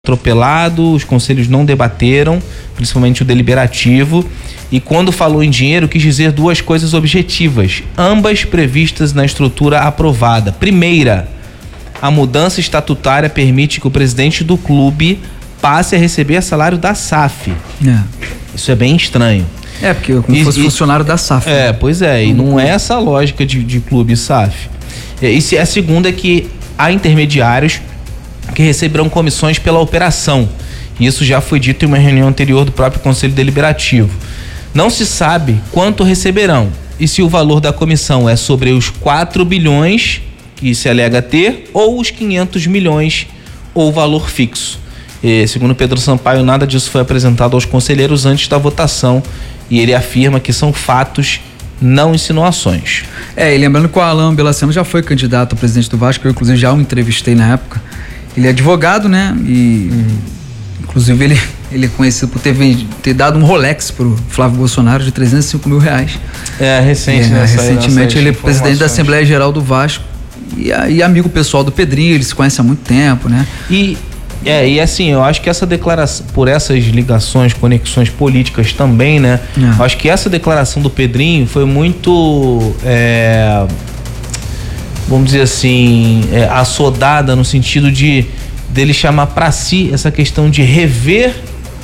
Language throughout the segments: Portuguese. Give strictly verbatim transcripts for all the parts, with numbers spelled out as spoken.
atropelado, os conselhos não debateram, principalmente o deliberativo, e quando falou em dinheiro quis dizer duas coisas objetivas, ambas previstas na estrutura aprovada. Primeira, a mudança estatutária permite que o presidente do clube passe a receber salário da S A F. É. Isso é bem estranho. É, porque como e, fosse e, funcionário da S A F. É, né? Pois é, e não é essa a lógica de, de clube S A F. E a segunda é que há intermediários que receberão comissões pela operação. Isso já foi dito em uma reunião anterior do próprio Conselho Deliberativo. Não se sabe quanto receberão e se o valor da comissão é sobre os quatro bilhões que se alega ter ou os quinhentos milhões ou valor fixo. E, segundo Pedro Sampaio, nada disso foi apresentado aos conselheiros antes da votação e ele afirma que são fatos, não insinuações. É, e lembrando que o Alain Belaceno já foi candidato a presidente do Vasco, eu inclusive já o entrevistei na época. Ele é advogado, né? E uhum. inclusive ele, ele é conhecido por ter, vendido, ter dado um Rolex pro Flávio Bolsonaro de trezentos e cinco mil reais. É, recente, é, né? Recentemente ele é presidente da Assembleia Geral do Vasco e, e amigo pessoal do Pedrinho, eles se conhecem há muito tempo, né? E, é, e assim, eu acho que essa declaração, por essas ligações, conexões políticas também, né? É. Eu acho que essa declaração do Pedrinho foi muito... É, vamos dizer assim, é, assodada no sentido de dele chamar para si essa questão de rever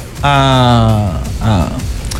a, a,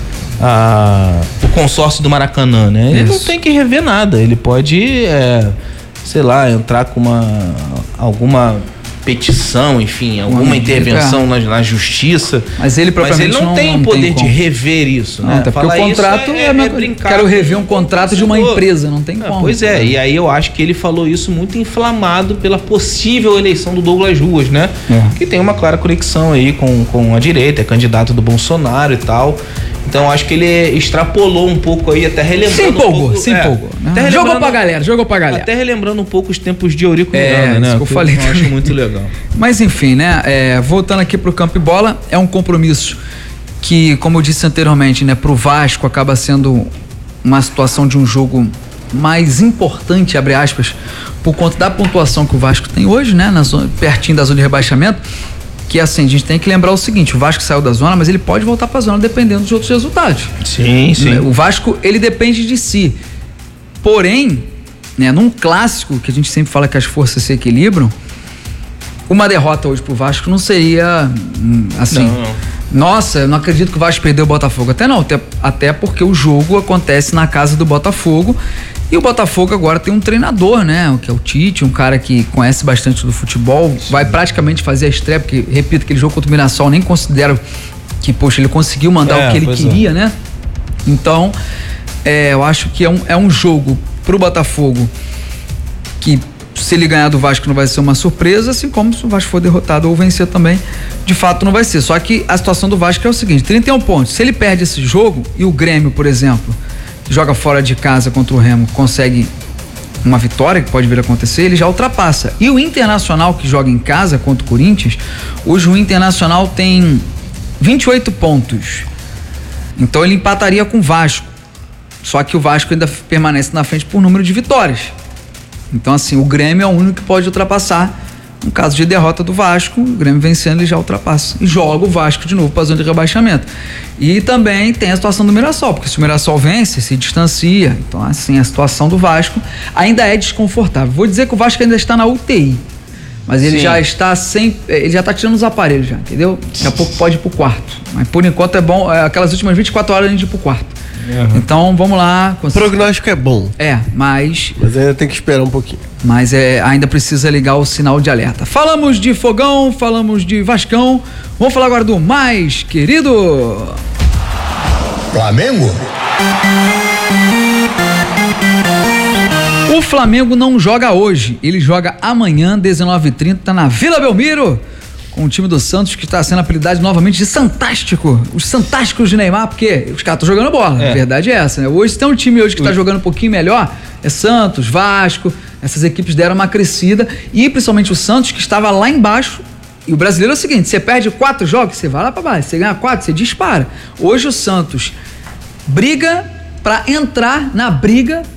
a, o consórcio do Maracanã, né? Ele Isso. não tem que rever nada, ele pode, é, sei lá, entrar com uma alguma petição, enfim, alguma Uma intervenção na, na justiça. Mas ele propriamente mas ele não, não tem o poder de rever isso, não, né? Até porque o contrato é, é, é brincar. Quero rever um contrato de uma empresa, não tem é, como. Pois é, e aí eu acho que ele falou isso muito inflamado pela possível eleição do Douglas Ruas, né? É. Que tem uma clara conexão aí com, com a direita, é candidato do Bolsonaro e tal. Então acho que ele extrapolou um pouco aí, até relembrando. Se empolgou, um pouco, se empolgou. É, jogou pra galera, jogou pra galera. Até relembrando um pouco os tempos de Eurico é, Miranda, né? Isso que eu falei. Eu acho muito legal. Mas enfim, né? É, voltando aqui pro campo e bola, é um compromisso que, como eu disse anteriormente, né? Pro Vasco acaba sendo uma situação de um jogo mais importante, abre aspas, por conta da pontuação que o Vasco tem hoje, né? Na zona, pertinho da zona de rebaixamento. Que assim, a gente tem que lembrar o seguinte, o Vasco saiu da zona, mas ele pode voltar para a zona dependendo dos outros resultados. Sim, sim. O Vasco, ele depende de si. Porém, né, num clássico, que a gente sempre fala que as forças se equilibram, uma derrota hoje pro Vasco não seria assim... Não, não. Nossa, eu não acredito que o Vasco perdeu o Botafogo. Até não, até, até porque o jogo acontece na casa do Botafogo. E o Botafogo agora tem um treinador, né? Que é o Tite, um cara que conhece bastante do futebol. Sim. Vai praticamente fazer a estreia, porque, repito, aquele jogo contra o Mirassol, nem considero que, poxa, ele conseguiu mandar é, o que ele queria, é. né? Então, é, eu acho que é um, é um jogo pro Botafogo que, se ele ganhar do Vasco, não vai ser uma surpresa, assim como se o Vasco for derrotado ou vencer também, de fato não vai ser. Só que a situação do Vasco é o seguinte, trinta e um pontos. Se ele perde esse jogo e o Grêmio, por exemplo, joga fora de casa contra o Remo, consegue uma vitória, que pode vir a acontecer, ele já ultrapassa. E o Internacional, que joga em casa contra o Corinthians, hoje o Internacional tem vinte e oito pontos. Então ele empataria com o Vasco. Só que o Vasco ainda permanece na frente por número de vitórias. Então assim, o Grêmio é o único que pode ultrapassar. No caso de derrota do Vasco, o Grêmio vencendo, ele já ultrapassa. E joga o Vasco de novo para a zona de rebaixamento. E também tem a situação do Mirassol, porque se o Mirassol vence, se distancia. Então, assim, a situação do Vasco ainda é desconfortável. Vou dizer que o Vasco ainda está na U T I. Mas ele Sim. já está sem. Ele já está tirando os aparelhos, já, entendeu? Daqui a pouco pode ir pro quarto. Mas por enquanto é bom, é, aquelas últimas vinte e quatro horas a gente ir pro quarto. Uhum. Então vamos lá. O prognóstico é bom. É, mas. Mas ainda tem que esperar um pouquinho. Mas é, ainda precisa ligar o sinal de alerta. Falamos de Fogão, falamos de Vascão. Vamos falar agora do mais querido Flamengo. O Flamengo não joga hoje. Ele joga amanhã, dezenove e trinta, na Vila Belmiro, com o time do Santos, que está sendo apelidado novamente de Santástico. Os Santásticos de Neymar, porque os caras estão jogando bola. É. A verdade é essa, né? Hoje tem um time hoje que está jogando um pouquinho melhor. É Santos, Vasco. Essas equipes deram uma crescida. E principalmente o Santos, que estava lá embaixo. E o brasileiro é o seguinte, você perde quatro jogos, você vai lá para baixo. Você ganha quatro, você dispara. Hoje o Santos briga para entrar na briga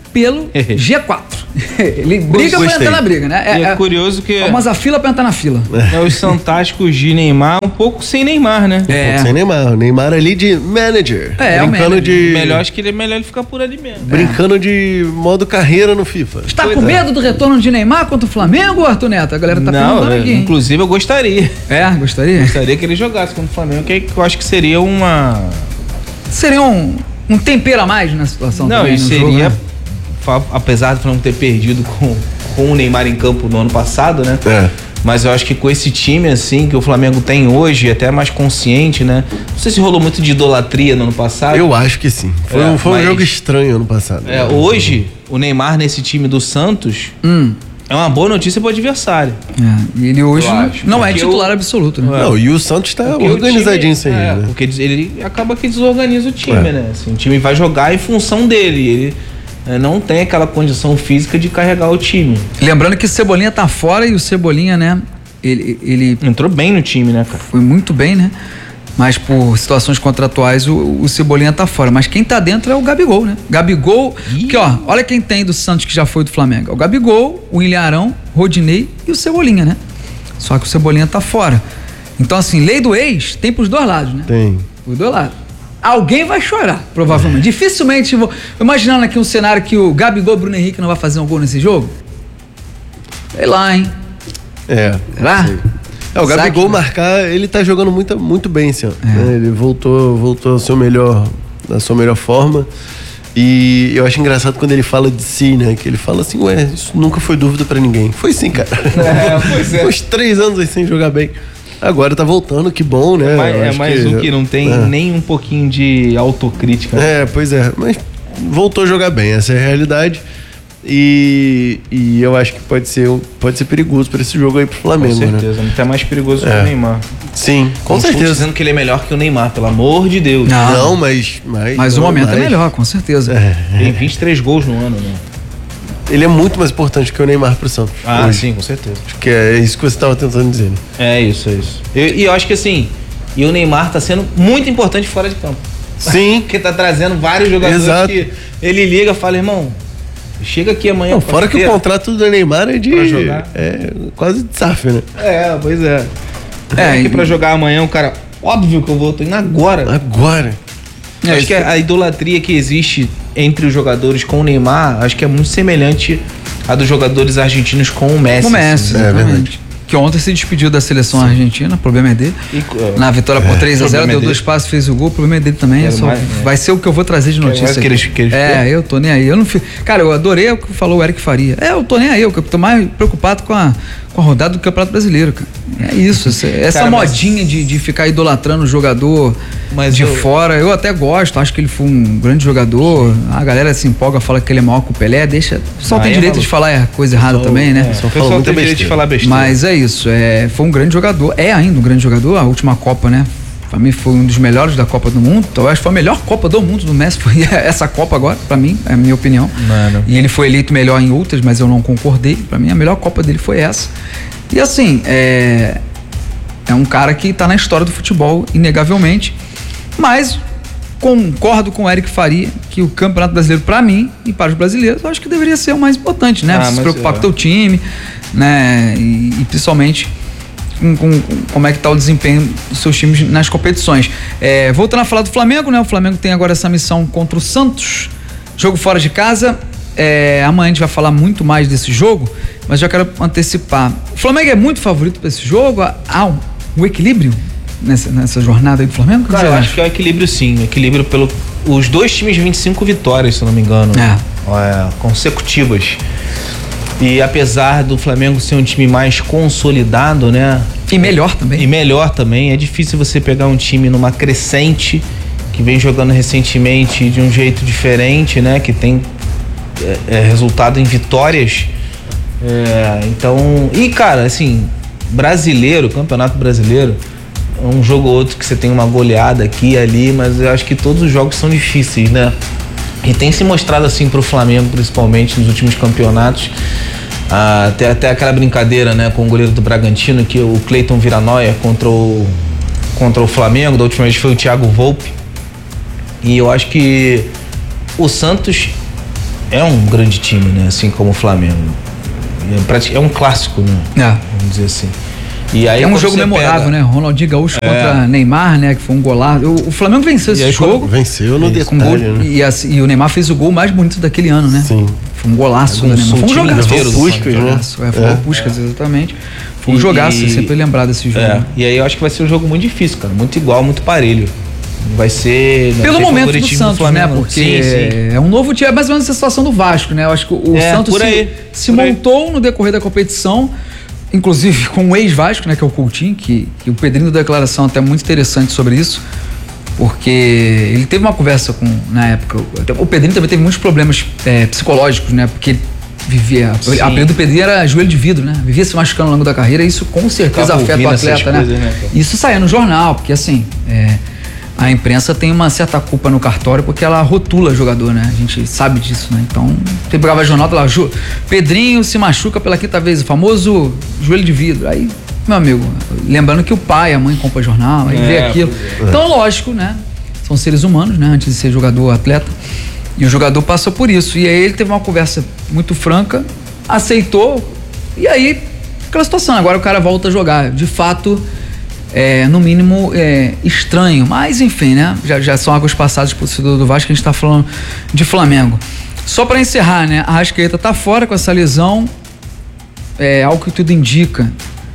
pelo G quatro. Ele briga pra entrar na briga, né? É, é curioso que... Mas a fila pra entrar na fila. É os fantásticos de Neymar, um pouco sem Neymar, né? É. Um pouco sem Neymar. O Neymar ali de manager. É, brincando é de... Melhor, acho que ele é melhor ele ficar por ali mesmo. Brincando é. de modo carreira no FIFA. Está pois com é. medo do retorno de Neymar contra o Flamengo, Arthur Neto? A galera tá Não, perguntando aqui. Inclusive eu gostaria. É, gostaria? Gostaria que ele jogasse contra o Flamengo, que eu acho que seria uma... Seria um, um tempero a mais na situação. Não, também, e seria... Jogo, né? Apesar do Flamengo ter perdido com, com o Neymar em campo no ano passado, né? É. Mas eu acho que com esse time, assim, que o Flamengo tem hoje, até mais consciente, né? Não sei se rolou muito de idolatria no ano passado. Eu acho que sim. Foi, é, foi um jogo estranho ano passado. É, hoje, o Neymar nesse time do Santos hum. é uma boa notícia pro adversário. É, e ele hoje acho, não é titular eu, absoluto, né? Não, e o Santos tá porque organizadinho sem ele, é, né? Porque ele acaba que desorganiza o time, é. né? Assim, o time vai jogar em função dele. Ele não tem aquela condição física de carregar o time. Lembrando que o Cebolinha tá fora e o Cebolinha, né? Ele, ele entrou bem no time, né, cara? Foi muito bem, né? Mas por situações contratuais o, o Cebolinha tá fora. Mas quem tá dentro é o Gabigol, né? Gabigol, Ih. que ó, olha quem tem do Santos que já foi do Flamengo. O Gabigol, o William Arão, Rodinei e o Cebolinha, né? Só que o Cebolinha tá fora. Então assim, lei do ex tem pros dois lados, né? Tem. Pros dois lados. Alguém vai chorar, provavelmente. É. Dificilmente, vou, imaginando aqui um cenário que o Gabigol e o Bruno Henrique não vai fazer um gol nesse jogo. Sei lá, hein? É. Será? É, o Gabigol Saque, marcar, ele tá jogando muito, muito bem esse ano. É. Né? Ele voltou, voltou ao seu melhor, na sua melhor forma. E eu acho engraçado quando ele fala de si, né? Que ele fala assim, ué, isso nunca foi dúvida pra ninguém. Foi sim, cara. É, pois é. Uns três anos aí sem jogar bem. Agora tá voltando, que bom, né? É mais, é mais que, um que não tem é. nem um pouquinho de autocrítica. É, pois é. Mas voltou a jogar bem, essa é a realidade. E, e eu acho que pode ser, pode ser perigoso para esse jogo aí pro Flamengo, né? Com certeza, né? até mais perigoso é. que o Neymar. Sim, com não certeza. dizendo que ele é melhor que o Neymar, pelo amor de Deus. Não, não mas... Mas, mas não, o momento mas... é melhor, com certeza. É. Tem vinte e três gols no ano, né? Ele é muito mais importante que o Neymar pro Santos. Ah, hoje. Sim, com certeza. Acho que é isso que você estava tentando dizer, né? É isso, é isso. E eu, eu acho que assim, e o Neymar tá sendo muito importante fora de campo. Sim. Porque tá trazendo vários jogadores Exato. que ele liga e fala, irmão, chega aqui amanhã. Não, fora que ter. o contrato do Neymar é de... Pra jogar. É quase de S A F, né? É, pois é. É, aqui e... pra jogar amanhã, o cara, óbvio que eu vou, tô indo agora. Agora. É, acho que a idolatria que existe entre os jogadores com o Neymar, acho que é muito semelhante à dos jogadores argentinos com o Messi. Com o Messi, assim, é verdade. Que ontem se despediu da seleção Sim. argentina, o problema é dele. E, é, Na vitória por é, três a zero, deu é dois passos, fez o gol, o problema é dele também. É só, mais, é. Vai ser o que eu vou trazer de notícia. Que eles, que eles é, eu tô nem aí. Eu não fico, cara, eu adorei o que falou o Eric Faria. É, eu tô nem aí, eu tô mais preocupado com a, com a rodada do Campeonato Brasileiro, cara. É isso, essa, essa cara, modinha mas... de, de ficar idolatrando o jogador mas de eu... fora, eu até gosto, acho que ele foi um grande jogador. A galera se empolga, fala que ele é maior que o Pelé, deixa. Só ah, tem direito é de falar é coisa errada só, também, né? É, só fala muito tem direito de falar besteira. Mas é isso, é, foi um grande jogador, é ainda um grande jogador, a última Copa, né? Pra mim foi um dos melhores da Copa do Mundo. Então, eu acho que foi a melhor Copa do Mundo do Messi. Foi essa Copa agora, pra mim, é a minha opinião. Mano. E ele foi eleito melhor em outras, mas eu não concordei. Pra mim, a melhor Copa dele foi essa. E assim, é, é um cara que tá na história do futebol, inegavelmente. Mas concordo com o Eric Faria que o Campeonato Brasileiro, pra mim e para os brasileiros, eu acho que deveria ser o mais importante, né? Ah, se preocupar é. com o teu time, né? E, e principalmente com, com, com como é que tá o desempenho dos seus times nas competições. É, voltando a falar do Flamengo, né? O Flamengo tem agora essa missão contra o Santos, jogo fora de casa. É, amanhã a gente vai falar muito mais desse jogo, mas já quero antecipar. O Flamengo é muito favorito para esse jogo? Há um, um equilíbrio nessa, nessa jornada aí do Flamengo? Cara, eu acho que é um equilíbrio sim. Equilíbrio pelo. Os dois times vinte e cinco vitórias, se eu não me engano. É. É, consecutivas. E apesar do Flamengo ser um time mais consolidado, né? E melhor também. E melhor também. É difícil você pegar um time numa crescente, que vem jogando recentemente de um jeito diferente, né? Que tem é, é, resultado em vitórias. É, então... E, cara, assim, brasileiro, campeonato brasileiro, é um jogo ou outro que você tem uma goleada aqui e ali, mas eu acho que todos os jogos são difíceis, né? E tem se mostrado assim pro Flamengo, principalmente nos últimos campeonatos. Ah, até, até aquela brincadeira, né, com o goleiro do Bragantino, que o Cleiton Viranoia contra o, contra o Flamengo, da última vez foi o Thiago Volpe. E eu acho que o Santos é um grande time, né? Assim como o Flamengo. É um clássico, né? É. Vamos dizer assim. E aí, é um jogo memorável, pega... né? Ronaldinho Gaúcho é. contra Neymar, né? Que foi um golaço. O, o Flamengo venceu esse jogo. Venceu no detalhe, gol, né? e, assim, e o Neymar fez o gol mais bonito daquele ano, né? Sim. Foi um golaço, né? Foi um jogaço. Foi o Puskas, né? É, foi o Puskas, exatamente. Foi um e, jogaço, e, sempre lembrar desse jogo. É. E aí eu acho que vai ser um jogo muito difícil, cara. Muito igual, muito parelho. Vai ser... Pelo ser momento do Santos, do né? Porque sim, sim. é um novo time, é mais ou menos a situação do Vasco, né? Eu acho que o é, Santos se, aí, se montou aí. no decorrer da competição, inclusive com o ex-Vasco, né? Que é o Coutinho, que, que o Pedrinho deu declaração até muito interessante sobre isso, porque ele teve uma conversa com, na época, o Pedrinho também teve muitos problemas é, psicológicos, né? Porque vivia, sim. a apelido do Pedrinho era joelho de vidro, né? Vivia se machucando ao longo da carreira, e isso com certeza afeta o atleta, né? Coisas, né? Isso saía no jornal, porque assim... É, a imprensa tem uma certa culpa no cartório porque ela rotula jogador, né? A gente sabe disso, né? Então, você pegava jornal, lá, Pedrinho se machuca pela quinta vez, o famoso joelho de vidro. Aí, meu amigo, lembrando que o pai, a mãe compra jornal, aí é, vê aquilo. É. Então, lógico, né? São seres humanos, né? Antes de ser jogador, atleta. E o jogador passou por isso. E aí ele teve uma conversa muito franca, aceitou, e aí, aquela situação. Agora o cara volta a jogar. De fato... É, no mínimo é, estranho, mas enfim, né? Já, já são águas passadas pro torcedor do Vasco, que a gente tá falando de Flamengo. Só para encerrar, né? A Arrascaeta tá fora com essa lesão, é, ao que tudo indica.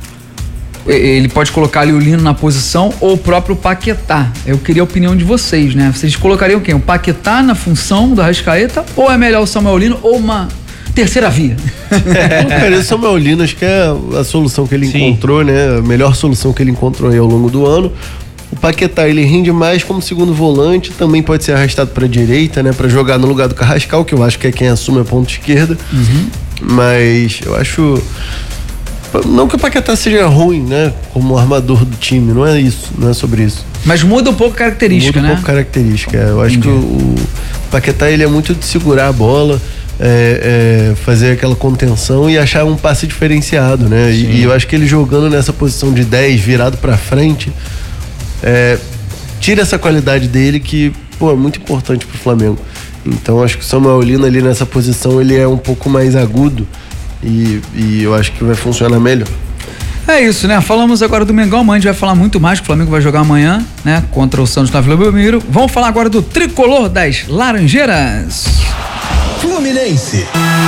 Ele pode colocar ali o Lino na posição ou o próprio Paquetá. Eu queria a opinião de vocês, né? Vocês colocariam quem? O Paquetá na função do Arrascaeta, ou é melhor o Samuel Lino ou uma terceira via? É, cara, o Samuel Lino acho que é a solução que ele Sim. encontrou, né? A melhor solução que ele encontrou aí ao longo do ano. O Paquetá, ele rende mais como segundo volante, também pode ser arrastado para direita, né? Para jogar no lugar do Carrascal, que eu acho que é quem assume a ponta esquerda. Uhum. Mas eu acho... Não que o Paquetá seja ruim, né? Como armador do time, não é isso, não é sobre isso. Mas muda um pouco a característica, muda né? Muda um pouco a característica, é. Eu acho Entendi. que o, o Paquetá, ele é muito de segurar a bola, É, é, fazer aquela contenção e achar um passe diferenciado, né? E, e eu acho que ele jogando nessa posição de dez, virado pra frente, é, tira essa qualidade dele que, pô, é muito importante pro Flamengo. Então acho que o Samuel Lino ali nessa posição, ele é um pouco mais agudo e, e eu acho que vai funcionar melhor. É isso, né? Falamos agora do Mengão, amanhã a gente vai falar muito mais, que o Flamengo vai jogar amanhã, né? Contra o Santos na Vila Belmiro. Vamos falar agora do tricolor das Laranjeiras. Fluminense.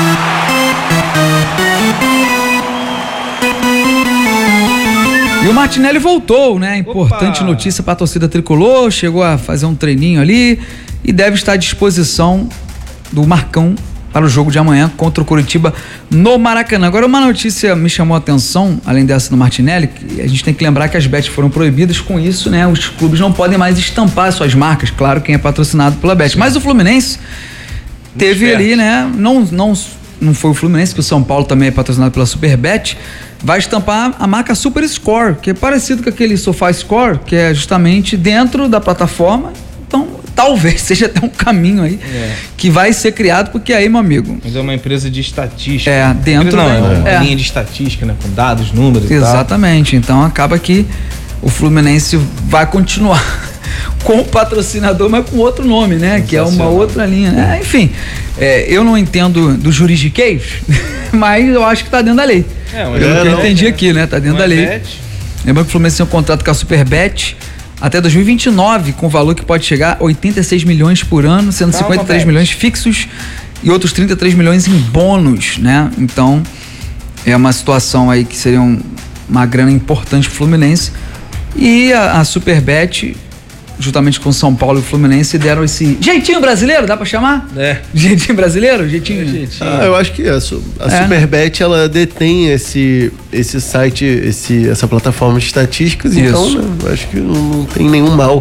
E o Martinelli voltou, né? Importante Opa. notícia para a torcida tricolor, chegou a fazer um treininho ali e deve estar à disposição do Marcão para o jogo de amanhã contra o Coritiba no Maracanã. Agora, uma notícia me chamou a atenção, além dessa do Martinelli, que a gente tem que lembrar que as bets foram proibidas. Com isso, né? Os clubes não podem mais estampar suas marcas, claro, quem é patrocinado pela bet. Mas o Fluminense teve Esperto. ali, né? Não, não, não foi o Fluminense, que o São Paulo também é patrocinado pela Superbet. Vai estampar a marca Super Score, que é parecido com aquele Sofá Score, que é justamente dentro da plataforma. Então, talvez seja até um caminho aí é. que vai ser criado, porque aí, meu amigo... Mas é uma empresa de estatística. É, dentro... Não, da, é uma é. linha de estatística, né? Com dados, números Exatamente. E tal. Então, acaba que o Fluminense vai continuar com o patrocinador, mas com outro nome, né? Que é uma outra linha, né? Enfim, é, eu não entendo do juridiquês, mas eu acho que tá dentro da lei. É, mas eu, eu entendi é, aqui, né? Tá dentro da lei. É Lembrando que o Fluminense tem um contrato com a Superbet até dois mil e vinte e nove, com valor que pode chegar a oitenta e seis milhões por ano, sendo Calma, cinquenta e três milhões fixos e outros trinta e três milhões em bônus, né? Então, é uma situação aí que seria um, uma grana importante pro Fluminense. E a, a Superbet, juntamente com o São Paulo e o Fluminense, deram esse jeitinho brasileiro, dá pra chamar? É. Jeitinho brasileiro? Jeitinho. É, jeitinho. Ah, eu acho que a, a é. Superbet, ela detém esse, esse site, esse, essa plataforma de estatísticas, Isso. então, né, eu acho que não, não tem nenhum mal.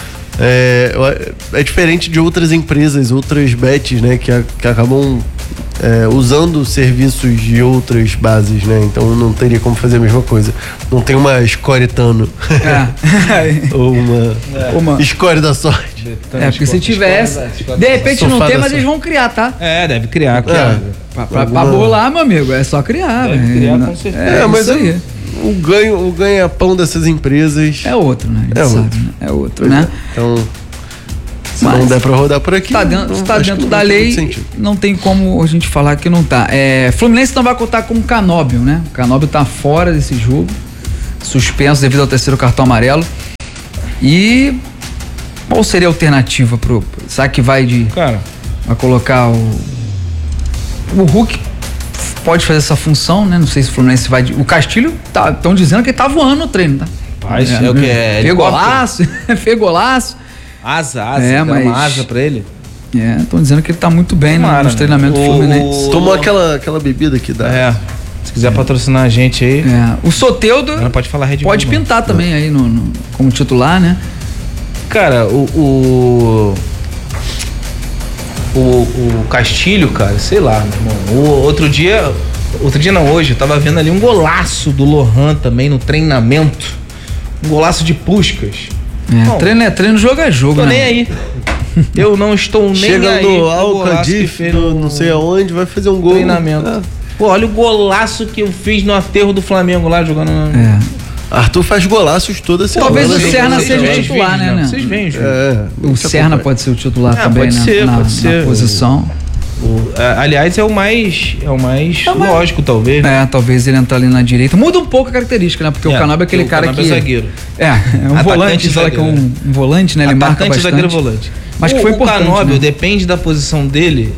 É, é diferente de outras empresas, outras bets, né, que, a, que acabam é, usando serviços de outras bases, né? Então não teria como fazer a mesma coisa. Não tem uma Scoretano é. ou uma, é. uma Score da sorte. É, porque se tivesse, de repente não tem, mas eles vão criar, tá? É, deve criar, criar. É. Pra, pra, pra bolar, meu amigo, é só criar. Deve criar, com certeza. É, é mas aí. O ganho, o ganha-pão dessas empresas é outro, né? É sabe, outro. Né? É outro, pois né? É. Então, Se Mas não der pra rodar por aqui... Tá dentro, não, tá dentro da lei, não tem como a gente falar que não tá. É, Fluminense não vai contar com o Canóbio, né? O Canóbio tá fora desse jogo, suspenso devido ao terceiro cartão amarelo. E qual seria a alternativa pro... Será que vai de... Cara... Vai colocar o... O Hulk pode fazer essa função, né? Não sei se o Fluminense vai... De, o Castilho, estão tá, dizendo que ele tá voando no treino, tá? Rapaz, é, é o que é... Fez golaço, fez golaço. Asa, asa, é, mas... uma asa pra ele. É, estão dizendo que ele tá muito bem Tomara, nos treinamentos do Fluminense. Tomou aquela, aquela bebida que dá. É. Se quiser patrocinar a gente aí. É. O Soteldo não pode falar Red Bull, pode pintar não. também aí no, no, como titular, né? Cara, o, o. O, o Castilho, cara, sei lá, meu irmão. O, outro dia. Outro dia não, hoje, eu tava vendo ali um golaço do Lohan também no treinamento. Um golaço de Puskás. É, Bom, treino é treino, jogo é jogo, tô né? nem aí. Eu não estou nem Chega aí. Chega no Alcadif, não sei aonde, vai fazer um gol. Treinamento. É. Pô, olha o golaço que eu fiz no aterro do Flamengo lá jogando. É. Arthur faz golaços toda semana. Talvez o Serna seja o titular, né? Vocês veem, Júlio. É, o Serna pode ser o titular é, também, pode né? Ser, na, pode ser. Na posição. O, é, aliás, é o mais, é o mais é lógico, mais... talvez. Né? É, talvez ele entrar ali na direita. Muda um pouco a característica, né? Porque é, o Canóbio é aquele cara que... é zagueiro. É, é um Atacante volante, fala que é um, um volante, né? Ele Atacante, marca bastante. zagueiro, volante. Mas o, que foi o importante, Canóbio, né? depende da posição dele,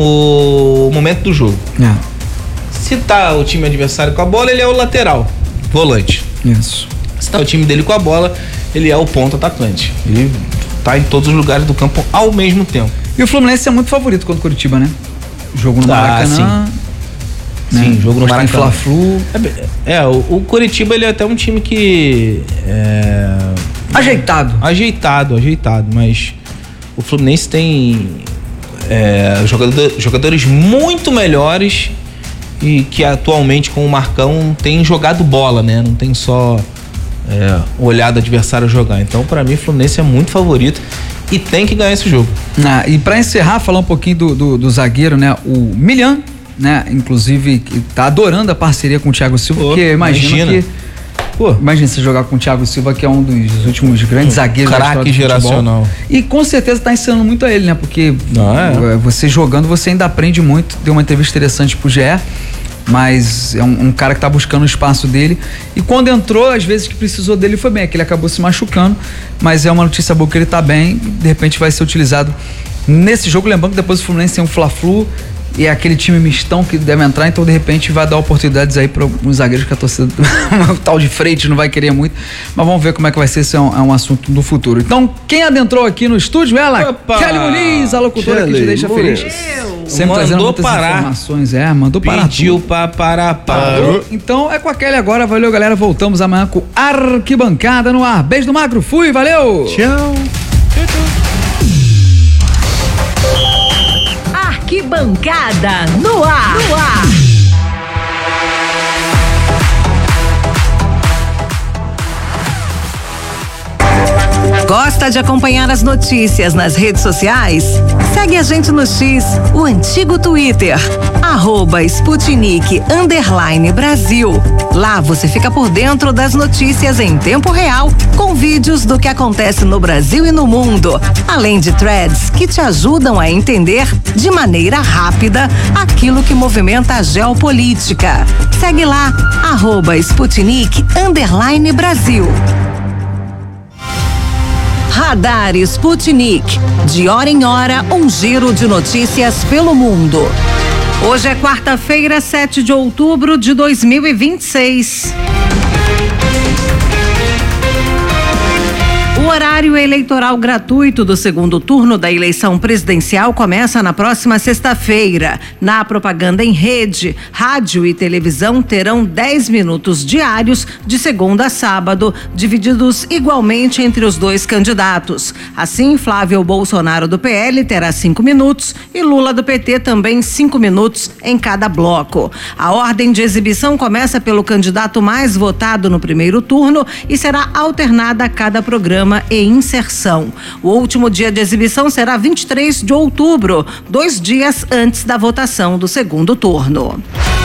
o momento do jogo. É. Se tá o time adversário com a bola, ele é o lateral, volante. Isso. Se tá o time dele com a bola, ele é o ponto atacante. Ele tá em todos os lugares do campo ao mesmo tempo. E o Fluminense é muito favorito contra o Curitiba, né? Jogo no ah, Maracanã. Sim, né? sim jogo no Maracanã. Fla-Flu. É, é o, o Curitiba ele é até um time que... É... Ajeitado. Ajeitado, ajeitado, mas o Fluminense tem é, jogador, jogadores muito melhores e que atualmente com o Marcão tem jogado bola, né? Não tem só é, olhar do adversário jogar. Então, pra mim, o Fluminense é muito favorito e tem que ganhar esse jogo. Ah, e pra encerrar, falar um pouquinho do, do, do zagueiro, né? O Milhan, né? Inclusive, tá adorando a parceria com o Thiago Silva, Pô, porque imagina, imagina que... Pô, imagina você jogar com o Thiago Silva, que é um dos últimos grandes zagueiros da história do futebol. Geracional. E com certeza tá ensinando muito a ele, né? Porque ah, é. você jogando, você ainda aprende muito. Deu uma entrevista interessante pro G E, mas é um, um cara que tá buscando o espaço dele. E quando entrou, às vezes que precisou dele foi bem, é que ele acabou se machucando, mas é uma notícia boa que ele tá bem, de repente vai ser utilizado nesse jogo. Lembrando que depois o Fluminense tem um Fla-Flu, e é aquele time mistão que deve entrar, então de repente vai dar oportunidades aí para uns zagueiros que a torcida o tal de Freitas não vai querer muito, mas vamos ver como é que vai ser, se é um, é um assunto do futuro. Então, quem adentrou aqui no estúdio, ela, Opa! Kelly Muniz, a locutora Kelly, que te deixa Muniz. feliz. Sempre trazendo muitas parar. informações, é, mandou parar. Pediu pra parar, parou. Então é com a Kelly agora, valeu galera, voltamos amanhã com Arquibancada no ar. Beijo do Magro, fui, valeu! Tchau! Arquibancada no ar. No ar. Gosta de acompanhar as notícias nas redes sociais? Segue a gente no X, o antigo Twitter, arroba Sputnik underline Brasil. Lá você fica por dentro das notícias em tempo real, com vídeos do que acontece no Brasil e no mundo, além de threads que te ajudam a entender de maneira rápida aquilo que movimenta a geopolítica. Segue lá, arroba Sputnik underline Brasil. Radar Sputnik. De hora em hora, um giro de notícias pelo mundo. Hoje é quarta-feira, sete de outubro de dois mil e vinte e seis. O horário eleitoral gratuito do segundo turno da eleição presidencial começa na próxima sexta-feira. Na propaganda em rede, rádio e televisão terão dez minutos diários de segunda a sábado, divididos igualmente entre os dois candidatos. Assim, Flávio Bolsonaro do P L terá cinco minutos e Lula do P T também cinco minutos em cada bloco. A ordem de exibição começa pelo candidato mais votado no primeiro turno e será alternada a cada programa e inserção. O último dia de exibição será vinte e três de outubro, dois dias antes da votação do segundo turno.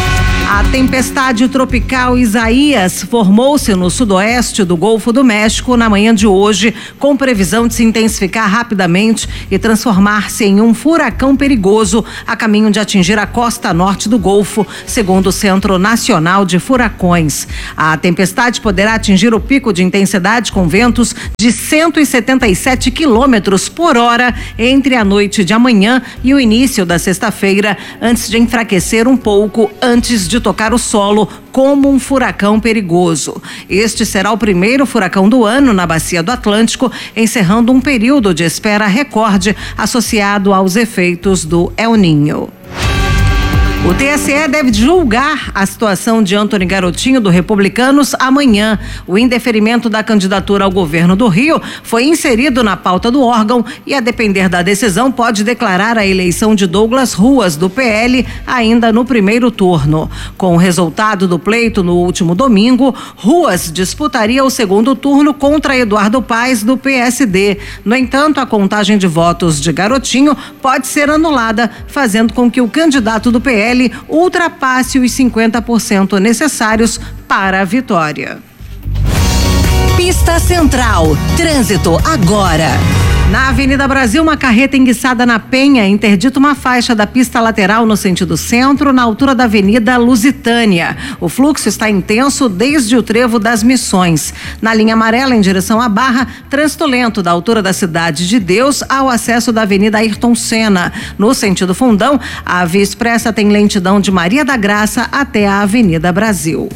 A tempestade tropical Isaías formou-se no sudoeste do Golfo do México na manhã de hoje, com previsão de se intensificar rapidamente e transformar-se em um furacão perigoso a caminho de atingir a costa norte do Golfo, segundo o Centro Nacional de Furacões. A tempestade poderá atingir o pico de intensidade com ventos de cento e setenta e sete quilômetros por hora entre a noite de amanhã e o início da sexta-feira, antes de enfraquecer um pouco antes de tocar o solo como um furacão perigoso. Este será o primeiro furacão do ano na Bacia do Atlântico, encerrando um período de espera recorde associado aos efeitos do El Niño. O T S E deve julgar a situação de Antony Garotinho, do Republicanos, amanhã. O indeferimento da candidatura ao governo do Rio foi inserido na pauta do órgão e, a depender da decisão, pode declarar a eleição de Douglas Ruas, do P L, ainda no primeiro turno. Com o resultado do pleito no último domingo, Ruas disputaria o segundo turno contra Eduardo Paes, do P S D. No entanto, a contagem de votos de Garotinho pode ser anulada, fazendo com que o candidato do P L ultrapasse os cinquenta por cento necessários para a vitória. Pista Central. Trânsito agora. Na Avenida Brasil, uma carreta enguiçada na Penha interdita uma faixa da pista lateral no sentido centro, na altura da Avenida Lusitânia. O fluxo está intenso desde o trevo das Missões. Na linha amarela, em direção à Barra, trânsito lento da altura da Cidade de Deus ao acesso da Avenida Ayrton Senna. No sentido Fundão, a Via Expressa tem lentidão de Maria da Graça até a Avenida Brasil.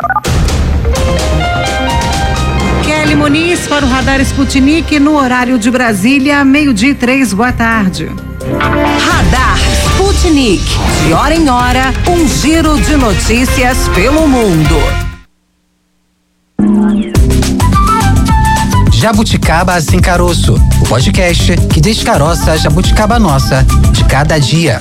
Kelly Muniz para o Radar Sputnik no horário de Brasília, meio-dia e três. Boa tarde. Radar Sputnik. De hora em hora, um giro de notícias pelo mundo. Jabuticaba Sem Caroço, o podcast que descaroça a jabuticaba nossa de cada dia.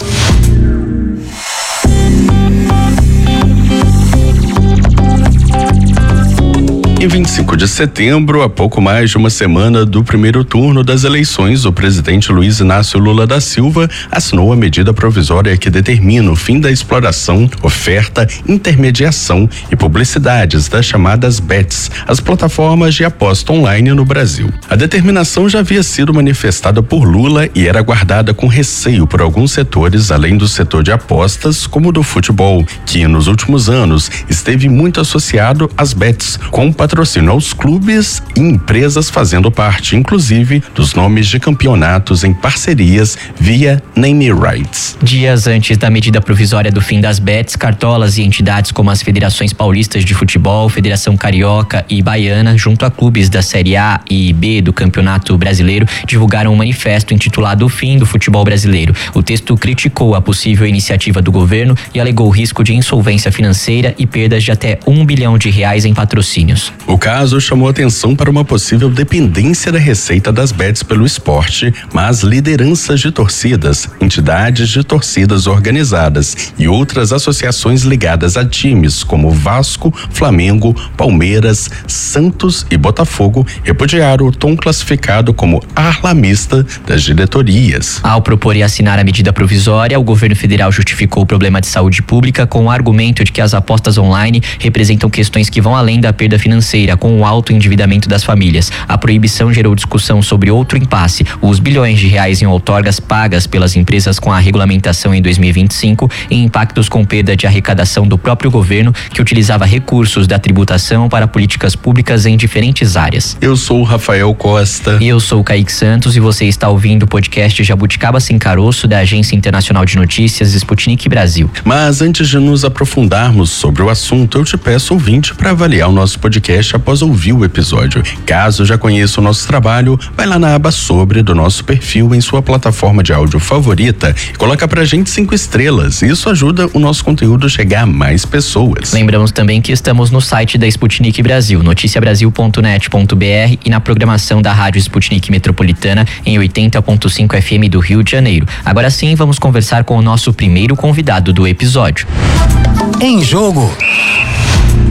Em vinte e cinco de setembro, a pouco mais de uma semana do primeiro turno das eleições, o presidente Luiz Inácio Lula da Silva assinou a medida provisória que determina o fim da exploração, oferta, intermediação e publicidades das chamadas bets, as plataformas de aposta online no Brasil. A determinação já havia sido manifestada por Lula e era aguardada com receio por alguns setores, além do setor de apostas, como o do futebol, que nos últimos anos esteve muito associado às bets, com patrocínio aos clubes e empresas fazendo parte, inclusive, dos nomes de campeonatos em parcerias via name rights. Dias antes da medida provisória do fim das bets, cartolas e entidades como as Federações Paulistas de Futebol, Federação Carioca e Baiana, junto a clubes da Série A e B do Campeonato Brasileiro, divulgaram um manifesto intitulado O Fim do Futebol Brasileiro. O texto criticou a possível iniciativa do governo e alegou o risco de insolvência financeira e perdas de até um bilhão de reais em patrocínios. O caso chamou atenção para uma possível dependência da receita das bets pelo esporte, mas lideranças de torcidas, entidades de torcidas organizadas e outras associações ligadas a times como Vasco, Flamengo, Palmeiras, Santos e Botafogo repudiaram o tom classificado como alarmista das diretorias. Ao propor e assinar a medida provisória, o governo federal justificou o problema de saúde pública com o argumento de que as apostas online representam questões que vão além da perda financeira, com o alto endividamento das famílias. A proibição gerou discussão sobre outro impasse: os bilhões de reais em outorgas pagas pelas empresas com a regulamentação em dois mil e vinte e cinco e impactos com perda de arrecadação do próprio governo, que utilizava recursos da tributação para políticas públicas em diferentes áreas. Eu sou o Rafael Costa. E eu sou o Kaique Santos e você está ouvindo o podcast Jabuticaba Sem Caroço, da Agência Internacional de Notícias Sputnik Brasil. Mas antes de nos aprofundarmos sobre o assunto, eu te peço, ouvinte, para avaliar o nosso podcast após ouvir o episódio. Caso já conheça o nosso trabalho, vai lá na aba Sobre do nosso perfil em sua plataforma de áudio favorita e coloca pra gente cinco estrelas. Isso ajuda o nosso conteúdo a chegar a mais pessoas. Lembramos também que estamos no site da Sputnik Brasil, noticia brasil ponto net ponto b r, e na programação da Rádio Sputnik Metropolitana em oitenta ponto cinco F M do Rio de Janeiro. Agora sim, vamos conversar com o nosso primeiro convidado do episódio. Em Jogo.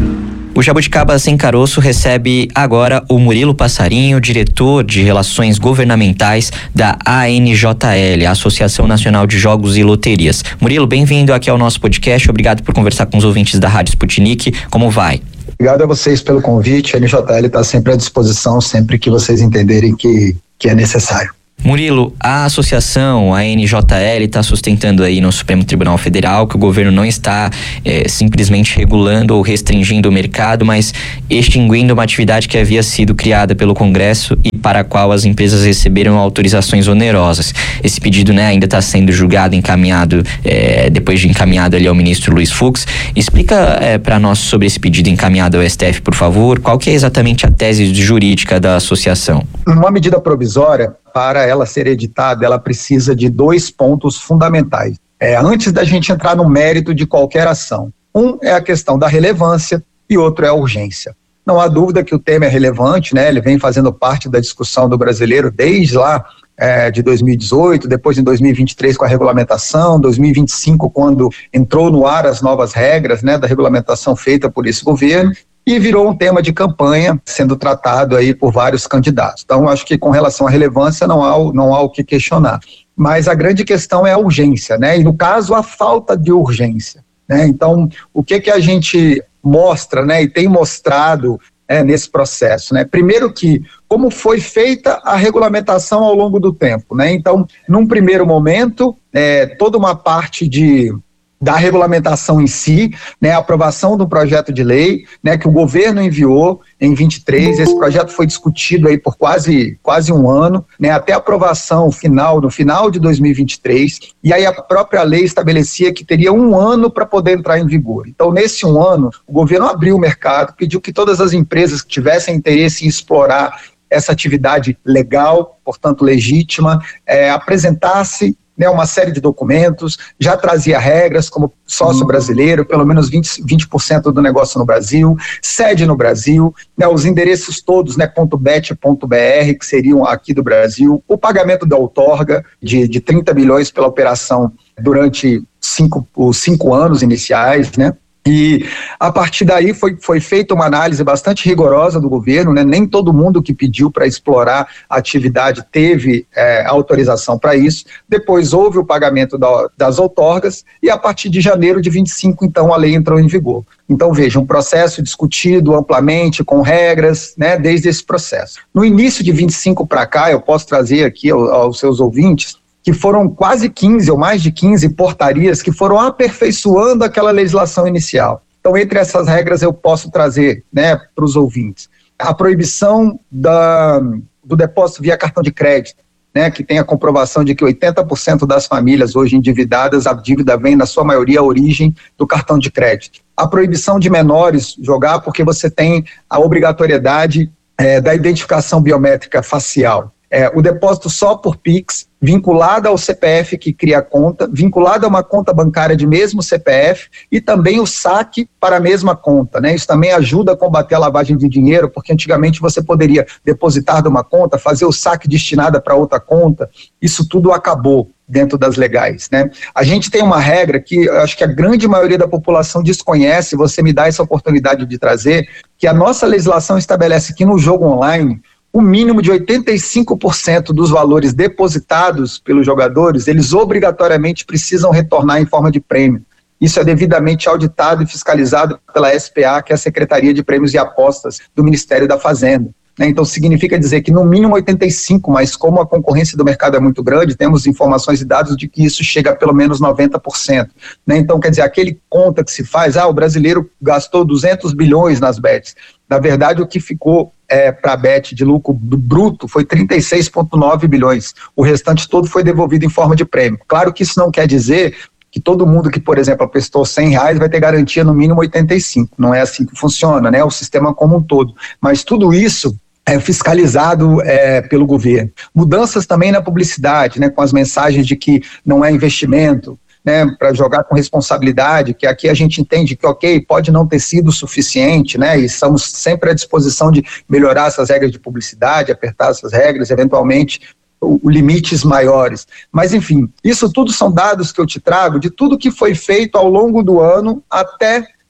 O Jabuticaba Sem Caroço recebe agora o Murilo Passarinho, diretor de Relações Governamentais da A N J L, a Associação Nacional de Jogos e Loterias. Murilo, bem-vindo aqui ao nosso podcast, obrigado por conversar com os ouvintes da Rádio Sputnik. Como vai? Obrigado a vocês pelo convite, a N J L está sempre à disposição, sempre que vocês entenderem que, que é necessário. Murilo, a associação, a N J L, está sustentando aí no Supremo Tribunal Federal que o governo não está é, simplesmente regulando ou restringindo o mercado, mas extinguindo uma atividade que havia sido criada pelo Congresso e para a qual as empresas receberam autorizações onerosas. Esse pedido, né, ainda está sendo julgado, encaminhado, é, depois de encaminhado ali ao ministro Luiz Fux. Explica é, para nós sobre esse pedido encaminhado ao S T F, por favor. Qual que é exatamente a tese jurídica da associação? Uma medida provisória, para ela ser editada, ela precisa de dois pontos fundamentais. É, antes da gente entrar no mérito de qualquer ação. Um é a questão da relevância e outro é a urgência. Não há dúvida que o tema é relevante, né? Ele vem fazendo parte da discussão do brasileiro desde lá é, de dois mil e dezoito, depois em dois mil e vinte e três com a regulamentação, dois mil e vinte e cinco quando entrou no ar as novas regras, né, da regulamentação feita por esse governo. E virou um tema de campanha sendo tratado aí por vários candidatos. Então, acho que com relação à relevância não há, não há o que questionar. Mas a grande questão é a urgência, né? E no caso, a falta de urgência, né? Então, o que que a gente mostra, né? E tem mostrado é, nesse processo, né? Primeiro que, como foi feita a regulamentação ao longo do tempo, né? Então, num primeiro momento, é, toda uma parte de... da regulamentação em si, né, a aprovação do projeto de lei, né, que o governo enviou em vinte e três, esse projeto foi discutido aí por quase, quase um ano, né, até a aprovação final, no final de dois mil e vinte e três, e aí a própria lei estabelecia que teria um ano para poder entrar em vigor. Então, nesse um ano, o governo abriu o mercado, pediu que todas as empresas que tivessem interesse em explorar essa atividade legal, portanto legítima, é, apresentasse né, uma série de documentos, já trazia regras como sócio brasileiro, pelo menos vinte, vinte por cento do negócio no Brasil, sede no Brasil, né, os endereços todos, né, .bet, .br, que seriam aqui do Brasil, o pagamento da outorga de, de trinta milhões pela operação durante cinco, os cinco anos iniciais, né? E a partir daí foi, foi feita uma análise bastante rigorosa do governo, né? Nem todo mundo que pediu para explorar a atividade teve é, autorização para isso. Depois houve o pagamento da, das outorgas e a partir de janeiro de vinte e cinco, então, a lei entrou em vigor. Então, veja, um processo discutido amplamente, com regras, né, desde esse processo. No início de vinte e cinco para cá, eu posso trazer aqui ao, aos seus ouvintes, que foram quase quinze ou mais de quinze portarias que foram aperfeiçoando aquela legislação inicial. Então, entre essas regras eu posso trazer, né, para os ouvintes a proibição da, do depósito via cartão de crédito, né, que tem a comprovação de que oitenta por cento das famílias hoje endividadas, a dívida vem na sua maioria a origem do cartão de crédito. A proibição de menores jogar porque você tem a obrigatoriedade é, da identificação biométrica facial. É, o depósito só por Pix, vinculado ao C P F que cria a conta, vinculado a uma conta bancária de mesmo C P F e também o saque para a mesma conta, né? Isso também ajuda a combater a lavagem de dinheiro, porque antigamente você poderia depositar de uma conta, fazer o saque destinado para outra conta, isso tudo acabou dentro das legais, né? A gente tem uma regra que eu acho que a grande maioria da população desconhece, você me dá essa oportunidade de trazer, que a nossa legislação estabelece que no jogo online, o mínimo de oitenta e cinco por cento dos valores depositados pelos jogadores, eles obrigatoriamente precisam retornar em forma de prêmio. Isso é devidamente auditado e fiscalizado pela S P A, que é a Secretaria de Prêmios e Apostas do Ministério da Fazenda. Então, significa dizer que no mínimo oitenta e cinco por cento, mas como a concorrência do mercado é muito grande, temos informações e dados de que isso chega a pelo menos noventa por cento. Então, quer dizer, aquele conta que se faz, ah, o brasileiro gastou duzentos bilhões nas bets. Na verdade, o que ficou é, para a Bet de lucro bruto foi trinta e seis vírgula nove bilhões. O restante todo foi devolvido em forma de prêmio. Claro que isso não quer dizer que todo mundo que, por exemplo, apostou cem reais vai ter garantia no mínimo oitenta e cinco. Não é assim que funciona, né? O sistema como um todo. Mas tudo isso é fiscalizado é, pelo governo. Mudanças também na publicidade, né? Com as mensagens de que não é investimento, né, para jogar com responsabilidade, que aqui a gente entende que, ok, pode não ter sido suficiente, né, e estamos sempre à disposição de melhorar essas regras de publicidade, apertar essas regras, eventualmente, o, o limites maiores. Mas, enfim, isso tudo são dados que eu te trago de tudo que foi feito ao longo do ano até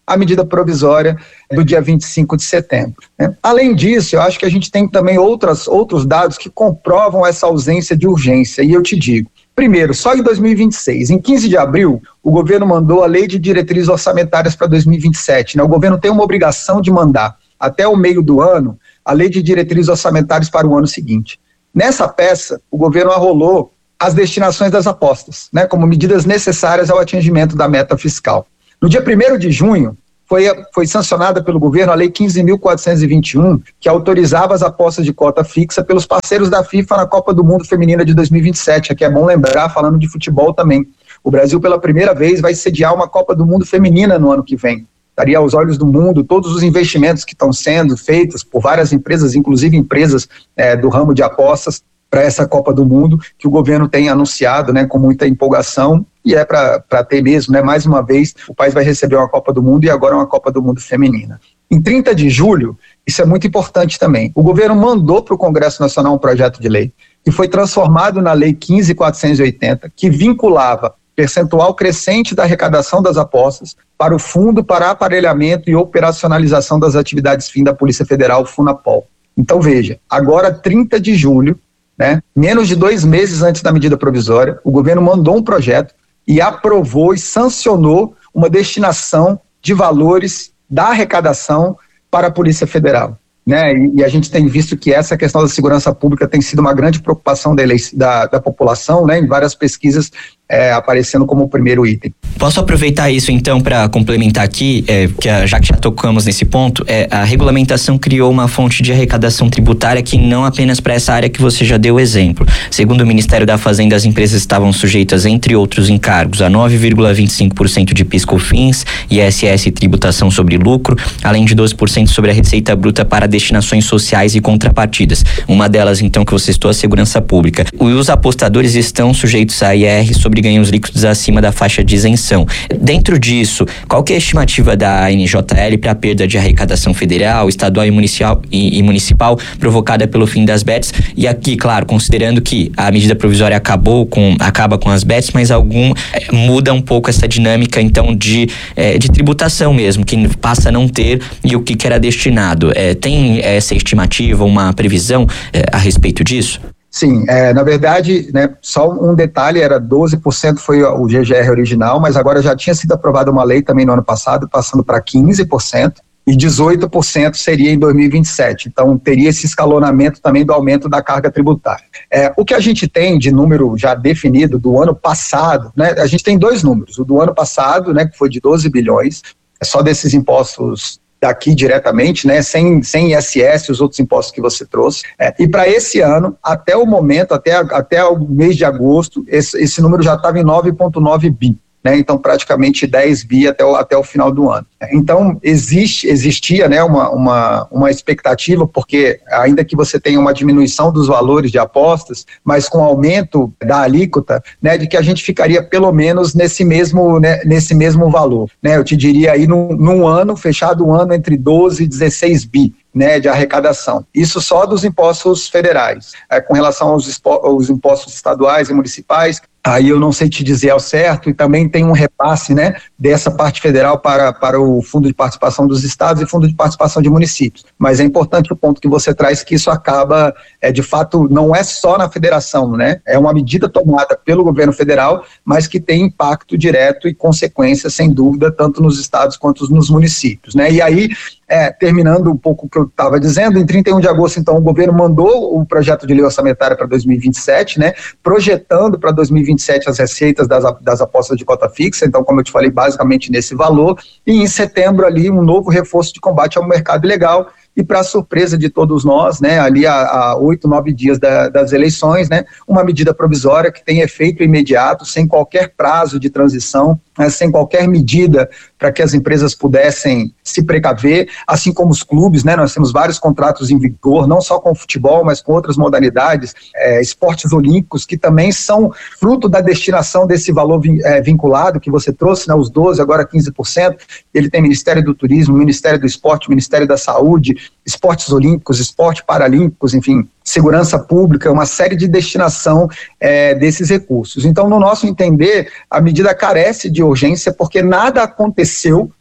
a medida provisória do dia vinte e cinco de setembro. Né? Além disso, eu acho que a gente tem também outras, outros dados que comprovam essa ausência de urgência, e eu te digo. Primeiro, só em dois mil e vinte e seis, em quinze de abril, o governo mandou a Lei de Diretrizes Orçamentárias para dois mil e vinte e sete. Né? O governo tem uma obrigação de mandar, até o meio do ano, a Lei de Diretrizes Orçamentárias para o ano seguinte. Nessa peça, o governo arrolou as destinações das apostas, né, como medidas necessárias ao atingimento da meta fiscal. No dia primeiro de junho, foi, foi sancionada pelo governo a Lei quinze mil quatrocentos e vinte e um, que autorizava as apostas de cota fixa pelos parceiros da FIFA na Copa do Mundo Feminina de dois mil e vinte e sete. Aqui é bom lembrar, falando de futebol também. O Brasil, pela primeira vez, vai sediar uma Copa do Mundo Feminina no ano que vem. Estaria aos olhos do mundo todos os investimentos que estão sendo feitos por várias empresas, inclusive empresas é, do ramo de apostas, para essa Copa do Mundo, que o governo tem anunciado, né, com muita empolgação, e é para ter mesmo, né, mais uma vez, o país vai receber uma Copa do Mundo e agora uma Copa do Mundo feminina. Em trinta de julho, isso é muito importante também, o governo mandou para o Congresso Nacional um projeto de lei, que foi transformado na Lei quinze mil quatrocentos e oitenta, que vinculava percentual crescente da arrecadação das apostas para o Fundo para Aparelhamento e Operacionalização das Atividades Fim da Polícia Federal, FUNAPOL. Então veja, agora trinta de julho, né, menos de dois meses antes da medida provisória, o governo mandou um projeto e aprovou e sancionou uma destinação de valores da arrecadação para a Polícia Federal. Né? E, e a gente tem visto que essa questão da segurança pública tem sido uma grande preocupação da, da, da população, né? Em várias pesquisas é, aparecendo como o primeiro item. Posso aproveitar isso então para complementar aqui, é, que a, já que já tocamos nesse ponto, é, a regulamentação criou uma fonte de arrecadação tributária que não apenas para essa área que você já deu exemplo. Segundo o Ministério da Fazenda, as empresas estavam sujeitas, entre outros encargos, a nove vírgula vinte e cinco por cento de PIS/COFINS, I S S e tributação sobre lucro, além de doze por cento sobre a receita bruta para destinações sociais e contrapartidas. Uma delas, então, que você citou, a segurança pública. Os apostadores estão sujeitos a I R sobre ganhos líquidos acima da faixa de isenção. Dentro disso, qual que é a estimativa da N J L para a perda de arrecadação federal, estadual e municipal, e, e municipal provocada pelo fim das bets? E aqui, claro, considerando que a medida provisória acabou com, acaba com as bets, mas algum é, muda um pouco essa dinâmica, então, de, é, de tributação mesmo, que passa a não ter e o que, que era destinado. É, tem essa estimativa, uma previsão é, a respeito disso? Sim, é, na verdade, né, só um detalhe, era doze por cento foi o G G R original, mas agora já tinha sido aprovada uma lei também no ano passado, passando para quinze por cento, e dezoito por cento seria em dois mil e vinte e sete, então teria esse escalonamento também do aumento da carga tributária. É, o que a gente tem de número já definido do ano passado, né, a gente tem dois números, o do ano passado, né, que foi de doze bilhões, é só desses impostos daqui diretamente, né, sem, sem I S S, os outros impostos que você trouxe. É, e para esse ano, até o momento, até, até o mês de agosto, esse, esse número já estava em nove vírgula nove bi. Né, então praticamente dez bi até o, até o final do ano. Então existe, existia, né, uma, uma, uma expectativa, porque ainda que você tenha uma diminuição dos valores de apostas, mas com aumento da alíquota, né, de que a gente ficaria pelo menos nesse mesmo, né, nesse mesmo valor. Né, eu te diria aí num, num ano, fechado o ano entre doze e dezesseis bi. Né, de arrecadação. Isso só dos impostos federais. É, com relação aos, aos impostos estaduais e municipais, aí eu não sei te dizer ao certo, e também tem um repasse, né, dessa parte federal para, para o Fundo de Participação dos Estados e Fundo de Participação de Municípios. Mas é importante o ponto que você traz, que isso acaba, é, de fato, não é só na federação, né? É uma medida tomada pelo governo federal, mas que tem impacto direto e consequência, sem dúvida, tanto nos estados quanto nos municípios, né? E aí, É, terminando um pouco o que eu estava dizendo, em trinta e um de agosto, então, o governo mandou o projeto de lei orçamentária para dois mil e vinte e sete, né, projetando para dois mil e vinte e sete as receitas das, das apostas de cota fixa, então, como eu te falei, basicamente nesse valor, e em setembro ali um novo reforço de combate ao mercado ilegal, e para surpresa de todos nós, né, ali há oito, nove dias da, das eleições, né, uma medida provisória que tem efeito imediato, sem qualquer prazo de transição, né, sem qualquer medida para que as empresas pudessem se precaver, assim como os clubes, né, nós temos vários contratos em vigor, não só com o futebol, mas com outras modalidades, é, esportes olímpicos, que também são fruto da destinação desse valor vin, é, vinculado que você trouxe, né, os doze, agora quinze por cento, ele tem Ministério do Turismo, Ministério do Esporte, Ministério da Saúde, esportes olímpicos, esporte paralímpicos, enfim, segurança pública, uma série de destinação é, desses recursos. Então, no nosso entender, a medida carece de urgência porque nada aconteceu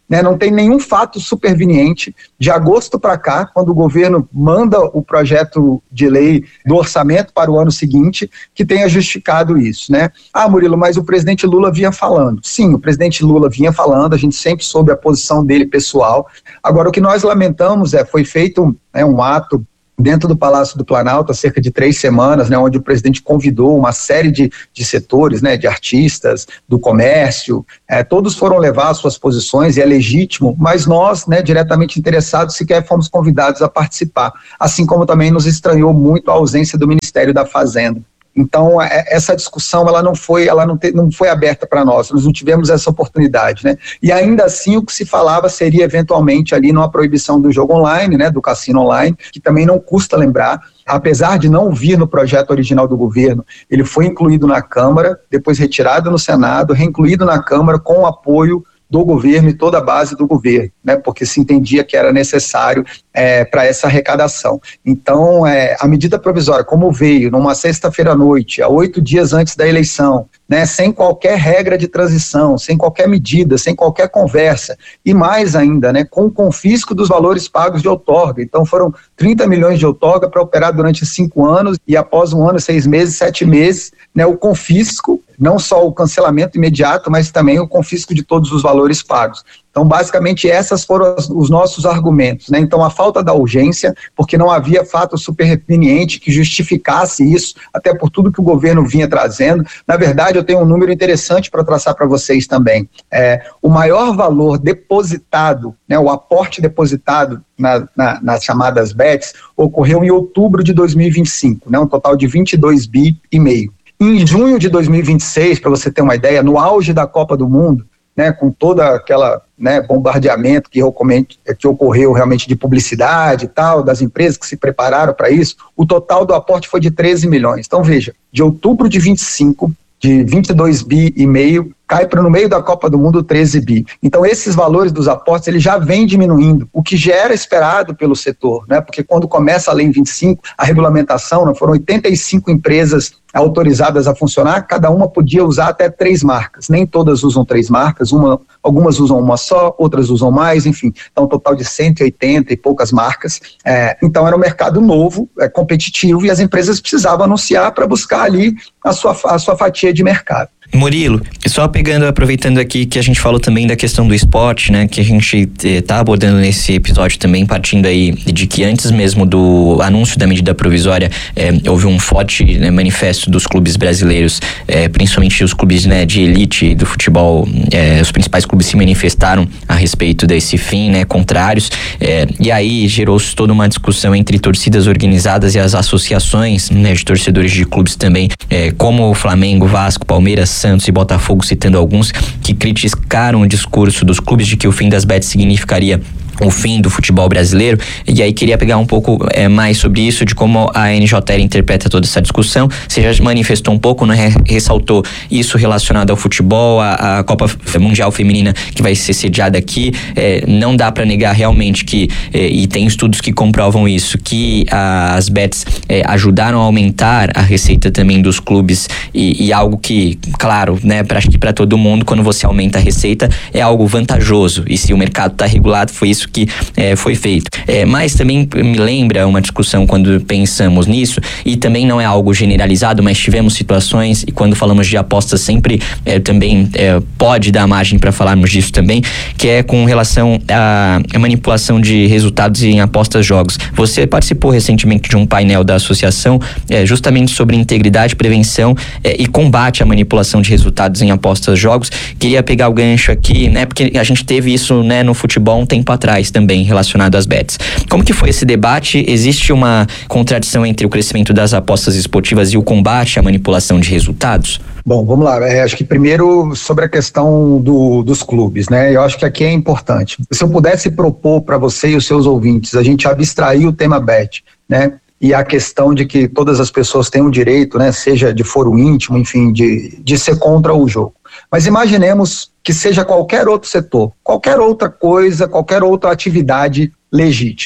né? Não tem nenhum fato superveniente de agosto para cá, quando o governo manda o projeto de lei do orçamento para o ano seguinte, que tenha justificado isso, né? Ah, Murilo, mas o presidente Lula vinha falando. Sim, o presidente Lula vinha falando, a gente sempre soube a posição dele pessoal. Agora, o que nós lamentamos é, foi feito né, um ato dentro do Palácio do Planalto há cerca de três semanas, né, onde o presidente convidou uma série de, de setores, né, de artistas, do comércio, é, todos foram levar as suas posições e é legítimo, mas nós, né, diretamente interessados, sequer fomos convidados a participar, assim como também nos estranhou muito a ausência do Ministério da Fazenda. Então, essa discussão ela não foi, ela não, te, não foi aberta para nós, nós não tivemos essa oportunidade, né? E ainda assim o que se falava seria eventualmente ali numa proibição do jogo online, né, do cassino online, que também não custa lembrar, apesar de não vir no projeto original do governo, ele foi incluído na Câmara, depois retirado no Senado, reincluído na Câmara com o apoio do governo e toda a base do governo, né, porque se entendia que era necessário é, para essa arrecadação. Então, é, a medida provisória, como veio numa sexta-feira à noite, a oito dias antes da eleição, né, sem qualquer regra de transição, sem qualquer medida, sem qualquer conversa, e mais ainda, né, com o confisco dos valores pagos de outorga. Então, foram trinta milhões de outorga para operar durante cinco anos, e após um ano, seis meses, sete meses, né, o confisco, não só o cancelamento imediato, mas também o confisco de todos os valores pagos. Então, basicamente, esses foram os nossos argumentos, né? Então, a falta da urgência, porque não havia fato superveniente que justificasse isso, até por tudo que o governo vinha trazendo. Na verdade, eu tenho um número interessante para traçar para vocês também. É, o maior valor depositado, né, o aporte depositado na, na, nas chamadas bets, ocorreu em outubro de dois mil e vinte e cinco, né, um total de vinte e dois bi e meio. Em junho de dois mil e vinte e seis, para você ter uma ideia, no auge da Copa do Mundo, né, com toda aquela né, bombardeamento que, que ocorreu realmente de publicidade e tal, das empresas que se prepararam para isso, o total do aporte foi de treze milhões. Então veja, de outubro de vinte e cinco, de vinte e dois bi e meio, cai para no meio da Copa do Mundo treze bi. Então esses valores dos aportes eles já vêm diminuindo, o que já era esperado pelo setor, né? Porque quando começa a Lei vinte e cinco, a regulamentação, né, foram oitenta e cinco empresas autorizadas a funcionar, cada uma podia usar até três marcas, nem todas usam três marcas, uma, algumas usam uma só, outras usam mais, enfim, então um total de cento e oitenta e poucas marcas, é, então era um mercado novo, é, competitivo, e as empresas precisavam anunciar para buscar ali a sua, a sua fatia de mercado. Murilo, só pegando, aproveitando aqui que a gente falou também da questão do esporte, né, que a gente está eh, abordando nesse episódio também, partindo aí de que antes mesmo do anúncio da medida provisória, eh, houve um forte né, manifesto dos clubes brasileiros, eh, principalmente os clubes né, de elite do futebol, eh, os principais clubes se manifestaram a respeito desse fim, né, contrários, eh, e aí gerou-se toda uma discussão entre torcidas organizadas e as associações né, de torcedores de clubes também, eh, como o Flamengo, Vasco, Palmeiras, Santos e Botafogo, citando alguns que criticaram o discurso dos clubes de que o fim das bets significaria o fim do futebol brasileiro, e aí queria pegar um pouco é, mais sobre isso, de como a N J L interpreta toda essa discussão. Você já manifestou um pouco, né, ressaltou isso relacionado ao futebol, a, a Copa Mundial Feminina que vai ser sediada aqui, é, não dá para negar realmente que, é, e tem estudos que comprovam isso, que a, as bets é, ajudaram a aumentar a receita também dos clubes, e, e algo que, claro, né, pra, acho que para todo mundo, quando você aumenta a receita, é algo vantajoso, e se o mercado está regulado, foi isso que é, foi feito. É, mas também me lembra uma discussão quando pensamos nisso, e também não é algo generalizado, mas tivemos situações, e quando falamos de apostas sempre é, também é, pode dar margem para falarmos disso também, que é com relação à, à manipulação de resultados em apostas jogos. Você participou recentemente de um painel da associação é, justamente sobre integridade, prevenção é, e combate à manipulação de resultados em apostas jogos. Queria pegar o gancho aqui, né, porque a gente teve isso né, no futebol um tempo atrás também relacionado às bets. Como que foi esse debate? Existe uma contradição entre o crescimento das apostas esportivas e o combate à manipulação de resultados? Bom, vamos lá. É, acho que primeiro sobre a questão do, dos clubes, né? Eu acho que aqui é importante. Se eu pudesse propor para você e os seus ouvintes, a gente abstrair o tema bet, né? E a questão de que todas as pessoas têm o direito, né? Seja de foro íntimo, enfim, de, de ser contra o jogo. Mas imaginemos que seja qualquer outro setor, qualquer outra coisa, qualquer outra atividade legítima.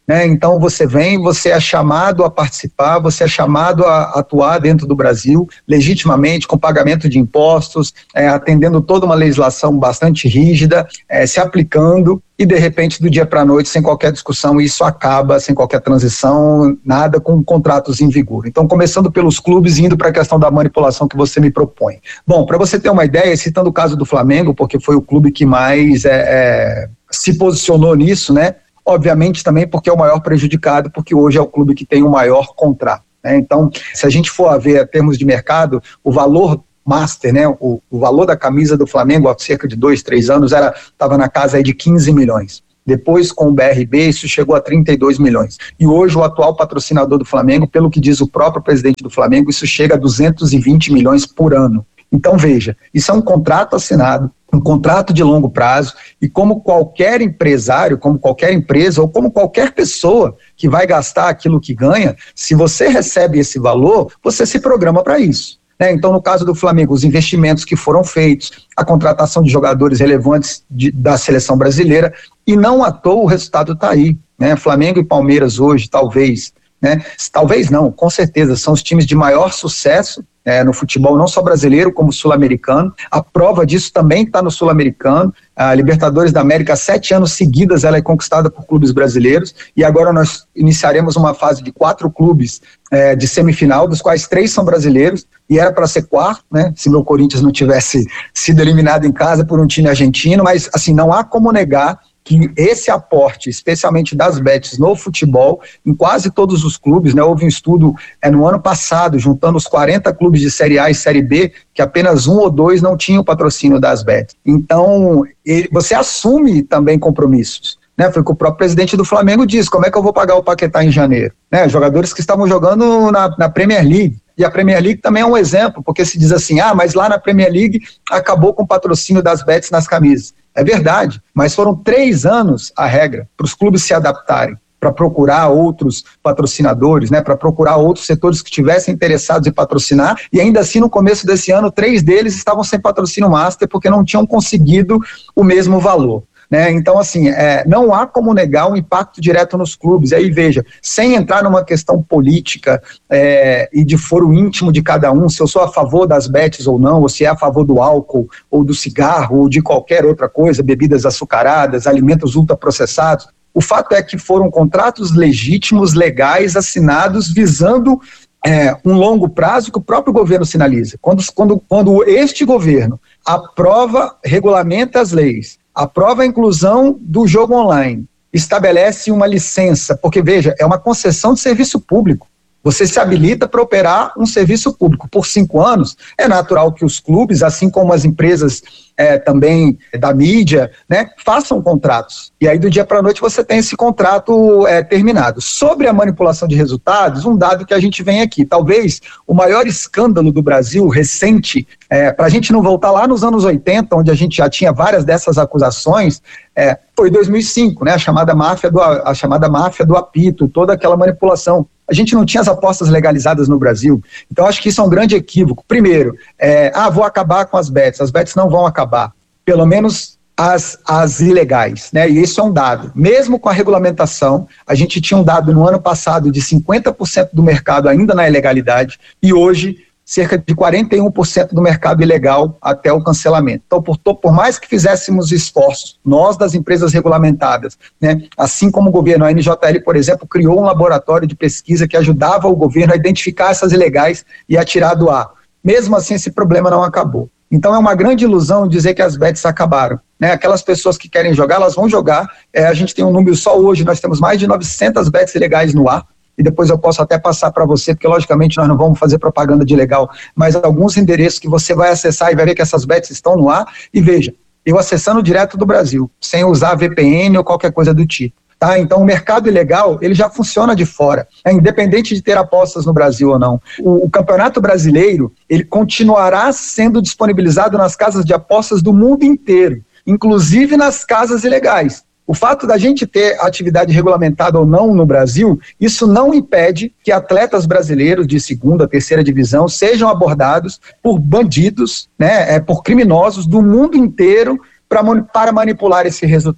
né? Então você vem, você é chamado a participar, você é chamado a atuar dentro do Brasil, legitimamente, com pagamento de impostos, é, atendendo toda uma legislação bastante rígida, é, se aplicando, e de repente, do dia para a noite, sem qualquer discussão, isso acaba, sem qualquer transição, nada, com contratos em vigor. Então, começando pelos clubes e indo para a questão da manipulação que você me propõe. Bom, para você ter uma ideia, citando o caso do Flamengo, porque foi o clube que mais é, é, se posicionou nisso, né? Obviamente também porque é o maior prejudicado, porque hoje é o clube que tem o maior contrato, né? Então, se a gente for a ver em termos de mercado, o valor master, né, o, o valor da camisa do Flamengo há cerca de dois, três anos estava na casa aí de quinze milhões. Depois, com o B R B, isso chegou a trinta e dois milhões. E hoje o atual patrocinador do Flamengo, pelo que diz o próprio presidente do Flamengo, isso chega a duzentos e vinte milhões por ano. Então veja, isso é um contrato assinado, um contrato de longo prazo, e como qualquer empresário, como qualquer empresa, ou como qualquer pessoa que vai gastar aquilo que ganha, se você recebe esse valor, você se programa para isso. Né? Então, no caso do Flamengo, os investimentos que foram feitos, a contratação de jogadores relevantes de, da seleção brasileira, e não à toa o resultado está aí. Né? Flamengo e Palmeiras hoje, talvez, né? talvez não, com certeza, são os times de maior sucesso É, no futebol, não só brasileiro, como sul-americano. A prova disso também está no sul-americano. A Libertadores da América, sete anos seguidas, ela é conquistada por clubes brasileiros, e agora nós iniciaremos uma fase de quatro clubes é, de semifinal, dos quais três são brasileiros, e era para ser quarto, né, se meu Corinthians não tivesse sido eliminado em casa por um time argentino, mas assim, não há como negar que esse aporte, especialmente das bets no futebol, em quase todos os clubes, né, houve um estudo é, no ano passado, juntando os quarenta clubes de Série A e Série B, que apenas um ou dois não tinham o patrocínio das bets. Então, ele, você assume também compromissos. Né, foi o que o próprio presidente do Flamengo disse: como é que eu vou pagar o Paquetá em janeiro? Né, jogadores que estavam jogando na, na Premier League. E a Premier League também é um exemplo, porque se diz assim, ah, mas lá na Premier League acabou com o patrocínio das bets nas camisas. É verdade, mas foram três anos a regra para os clubes se adaptarem, para procurar outros patrocinadores, né, para procurar outros setores que estivessem interessados em patrocinar, e ainda assim no começo desse ano, três deles estavam sem patrocínio master porque não tinham conseguido o mesmo valor. Né? Então, assim, é, não há como negar o impacto direto nos clubes. E aí, veja, sem entrar numa questão política é, e de foro íntimo de cada um, se eu sou a favor das bets ou não, ou se é a favor do álcool, ou do cigarro, ou de qualquer outra coisa, bebidas açucaradas, alimentos ultraprocessados, o fato é que foram contratos legítimos, legais, assinados, visando é, um longo prazo que o próprio governo sinaliza. Quando, quando, quando este governo aprova, regulamenta as leis, aprova a inclusão do jogo online, estabelece uma licença, porque veja, é uma concessão de serviço público. Você se habilita para operar um serviço público por cinco anos, é natural que os clubes, assim como as empresas é, também da mídia, né, façam contratos. E aí do dia para a noite você tem esse contrato é, terminado. Sobre a manipulação de resultados, um dado que a gente vem aqui, talvez o maior escândalo do Brasil recente, é, para a gente não voltar lá nos anos oitenta, onde a gente já tinha várias dessas acusações, é, foi dois mil e cinco, né, a chamada máfia do, a chamada máfia do apito, toda aquela manipulação. A gente não tinha as apostas legalizadas no Brasil, então acho que isso é um grande equívoco. Primeiro, é, ah, vou acabar com as bets, as bets não vão acabar, pelo menos as, as ilegais, né? E isso é um dado. Mesmo com a regulamentação, a gente tinha um dado no ano passado de cinquenta por cento do mercado ainda na ilegalidade, e hoje cerca de quarenta e um por cento do mercado ilegal até o cancelamento. Então, por, por mais que fizéssemos esforços, nós das empresas regulamentadas, né, assim como o governo, a N J L, por exemplo, criou um laboratório de pesquisa que ajudava o governo a identificar essas ilegais e a tirar do ar. Mesmo assim, esse problema não acabou. Então, é uma grande ilusão dizer que as bets acabaram. Né? Aquelas pessoas que querem jogar, elas vão jogar. É, a gente tem um número só hoje, nós temos mais de novecentas bets ilegais no ar. E depois eu posso até passar para você, porque logicamente nós não vamos fazer propaganda de ilegal, mas alguns endereços que você vai acessar e vai ver que essas bets estão no ar, e veja, eu acessando direto do Brasil, sem usar V P N ou qualquer coisa do tipo. Tá? Então o mercado ilegal, ele já funciona de fora, é independente de ter apostas no Brasil ou não. O, o Campeonato Brasileiro, ele continuará sendo disponibilizado nas casas de apostas do mundo inteiro, inclusive nas casas ilegais. O fato da gente ter atividade regulamentada ou não no Brasil, isso não impede que atletas brasileiros de segunda, terceira divisão sejam abordados por bandidos, né, é, por criminosos do mundo inteiro pra, para manipular esse resultado.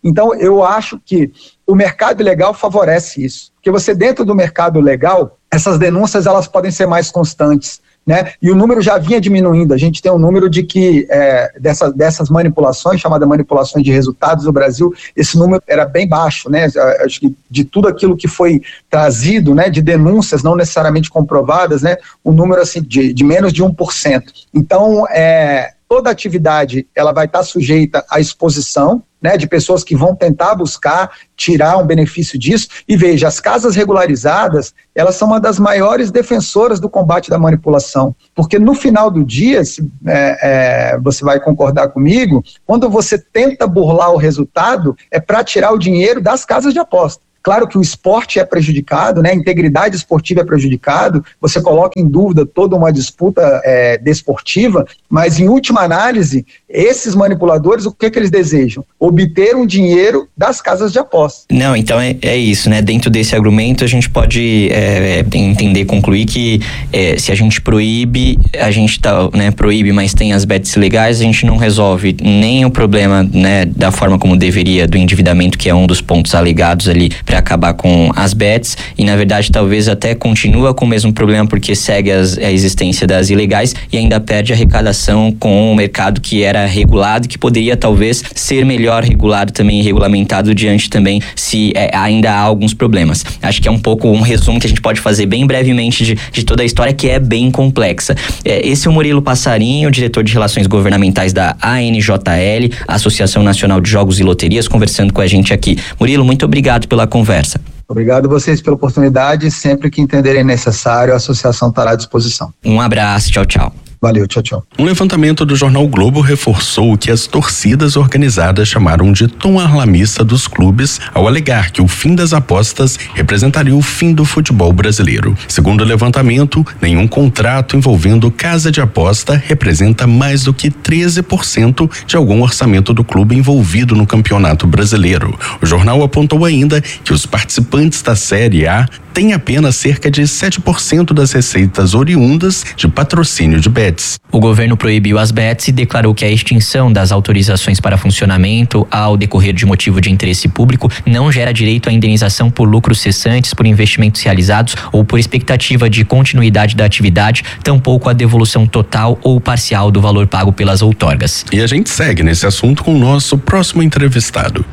Então, eu acho que o mercado legal favorece isso, porque você dentro do mercado legal, essas denúncias elas podem ser mais constantes, né? E o número já vinha diminuindo. A gente tem um número de que é, dessa, dessas manipulações, chamadas manipulações de resultados no Brasil, esse número era bem baixo, né? Acho que de tudo aquilo que foi trazido, né, de denúncias não necessariamente comprovadas, né, o número assim de, de menos de um por cento. Então, é, toda atividade ela vai estar sujeita à exposição, né, de pessoas que vão tentar buscar tirar um benefício disso. E veja, as casas regularizadas, elas são uma das maiores defensoras do combate da manipulação, porque no final do dia, se, é, é, você vai concordar comigo, quando você tenta burlar o resultado, é para tirar o dinheiro das casas de aposta. Claro que o esporte é prejudicado, né? A integridade esportiva é prejudicado, você coloca em dúvida toda uma disputa é, desportiva, mas em última análise, esses manipuladores, o que, que eles desejam? Obter um dinheiro das casas de aposta. Não, então é, é isso, né? Dentro desse argumento a gente pode é, entender, concluir que é, se a gente proíbe, a gente tá, né, proíbe, mas tem as bets legais, a gente não resolve nem o problema, né, da forma como deveria, do endividamento, que é um dos pontos alegados ali para acabar com as bets, e na verdade talvez até continua com o mesmo problema porque segue as, a existência das ilegais e ainda perde arrecadação com o mercado que era regulado, que poderia talvez ser melhor regulado também, regulamentado diante também se é, ainda há alguns problemas. Acho que é um pouco um resumo que a gente pode fazer bem brevemente de, de toda a história, que é bem complexa. É, esse é o Murilo Passarinho, diretor de Relações Governamentais da A N J L, Associação Nacional de Jogos e Loterias, conversando com a gente aqui. Murilo, muito obrigado pela conversa. Conversa. Obrigado a vocês pela oportunidade. Sempre que entenderem necessário, a associação estará à disposição. Um abraço, tchau, tchau. Valeu, tchau, tchau. Um levantamento do jornal Globo reforçou que as torcidas organizadas chamaram de tom alarmista dos clubes ao alegar que o fim das apostas representaria o fim do futebol brasileiro. Segundo o levantamento, nenhum contrato envolvendo casa de aposta representa mais do que treze por cento de algum orçamento do clube envolvido no Campeonato Brasileiro. O jornal apontou ainda que os participantes da Série A têm apenas cerca de sete por cento das receitas oriundas de patrocínio de bets. O governo proibiu as bets e declarou que a extinção das autorizações para funcionamento ao decorrer de motivo de interesse público não gera direito à indenização por lucros cessantes, por investimentos realizados ou por expectativa de continuidade da atividade, tampouco a devolução total ou parcial do valor pago pelas outorgas. E a gente segue nesse assunto com o nosso próximo entrevistado.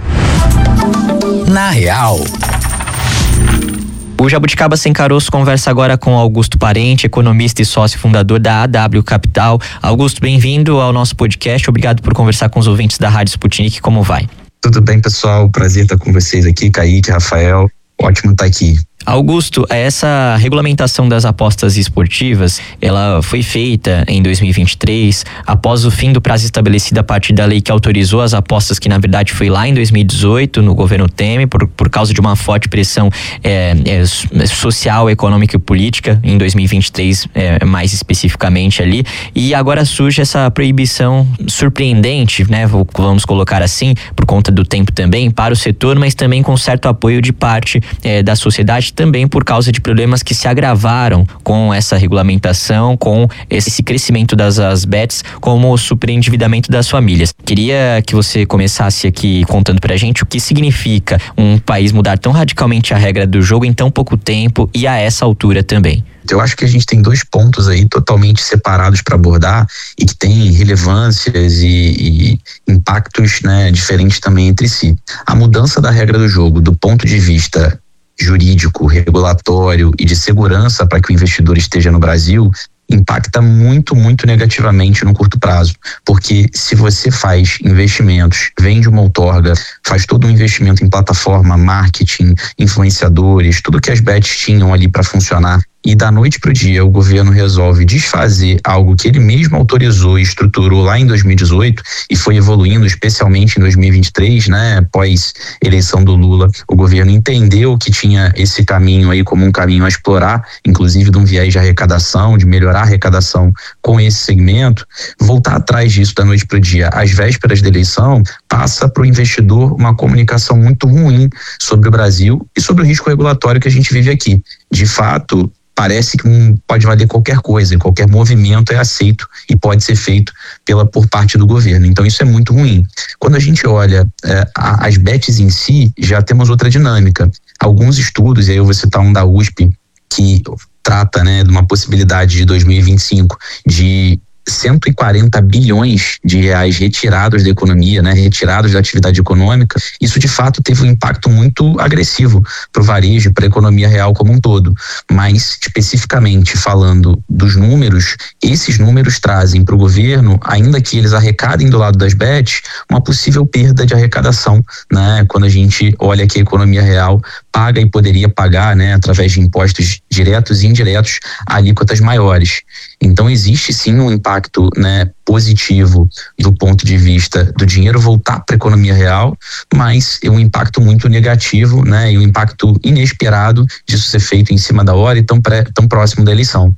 Na Real. O Jabuticaba Sem Caroço conversa agora com Augusto Parente, economista e sócio fundador da A W Capital. Augusto, bem-vindo ao nosso podcast. Obrigado por conversar com os ouvintes da Rádio Sputnik. Como vai? Tudo bem, pessoal? Prazer estar com vocês aqui, Kaique, Rafael. Ótimo estar aqui. Augusto, essa regulamentação das apostas esportivas, ela foi feita em dois mil e vinte e três, após o fim do prazo estabelecido a partir da lei que autorizou as apostas, que na verdade foi lá em dois mil e dezoito, no governo Temer, por, por causa de uma forte pressão é, é, social, econômica e política, em dois mil e vinte e três é, mais especificamente ali, e agora surge essa proibição surpreendente, né, vamos colocar assim, por conta do tempo também, para o setor, mas também com certo apoio de parte é, da sociedade, também por causa de problemas que se agravaram com essa regulamentação, com esse crescimento das as bets, como o superendividamento das famílias. Queria que você começasse aqui contando pra gente o que significa um país mudar tão radicalmente a regra do jogo em tão pouco tempo e a essa altura também. Eu acho que a gente tem dois pontos aí totalmente separados para abordar e que têm relevâncias e, e impactos, né, diferentes também entre si. A mudança da regra do jogo do ponto de vista jurídico, regulatório e de segurança para que o investidor esteja no Brasil impacta muito, muito negativamente no curto prazo, porque se você faz investimentos, vende uma outorga, faz todo um investimento em plataforma, marketing, influenciadores, tudo que as bets tinham ali para funcionar, e da noite para o dia o governo resolve desfazer algo que ele mesmo autorizou e estruturou lá em dois mil e dezoito e foi evoluindo especialmente em dois mil e vinte e três, né, após eleição do Lula, o governo entendeu que tinha esse caminho aí como um caminho a explorar, inclusive de um viés de arrecadação, de melhorar a arrecadação com esse segmento. Voltar atrás disso da noite para o dia, às vésperas da eleição, passa para o investidor uma comunicação muito ruim sobre o Brasil e sobre o risco regulatório que a gente vive aqui. de fato, parece que um, pode valer qualquer coisa, qualquer movimento é aceito e pode ser feito pela, por parte do governo. Então isso é muito ruim. Quando a gente olha é, a, as bets em si, já temos outra dinâmica. Alguns estudos, e aí eu vou citar um da U S P, que trata, né, de uma possibilidade de dois mil e vinte e cinco de cento e quarenta bilhões de reais retirados da economia, né, retirados da atividade econômica. Isso de fato teve um impacto muito agressivo para o varejo, para a economia real como um todo. Mas especificamente falando dos números, esses números trazem para o governo, ainda que eles arrecadem do lado das bets, uma possível perda de arrecadação, né? Quando a gente olha que a economia real paga e poderia pagar, né, através de impostos diretos e indiretos, alíquotas maiores. Então existe sim um impacto, né, positivo do ponto de vista do dinheiro voltar para a economia real, mas é um impacto muito negativo, né, e um impacto inesperado disso ser feito em cima da hora e tão, pré, tão próximo da eleição.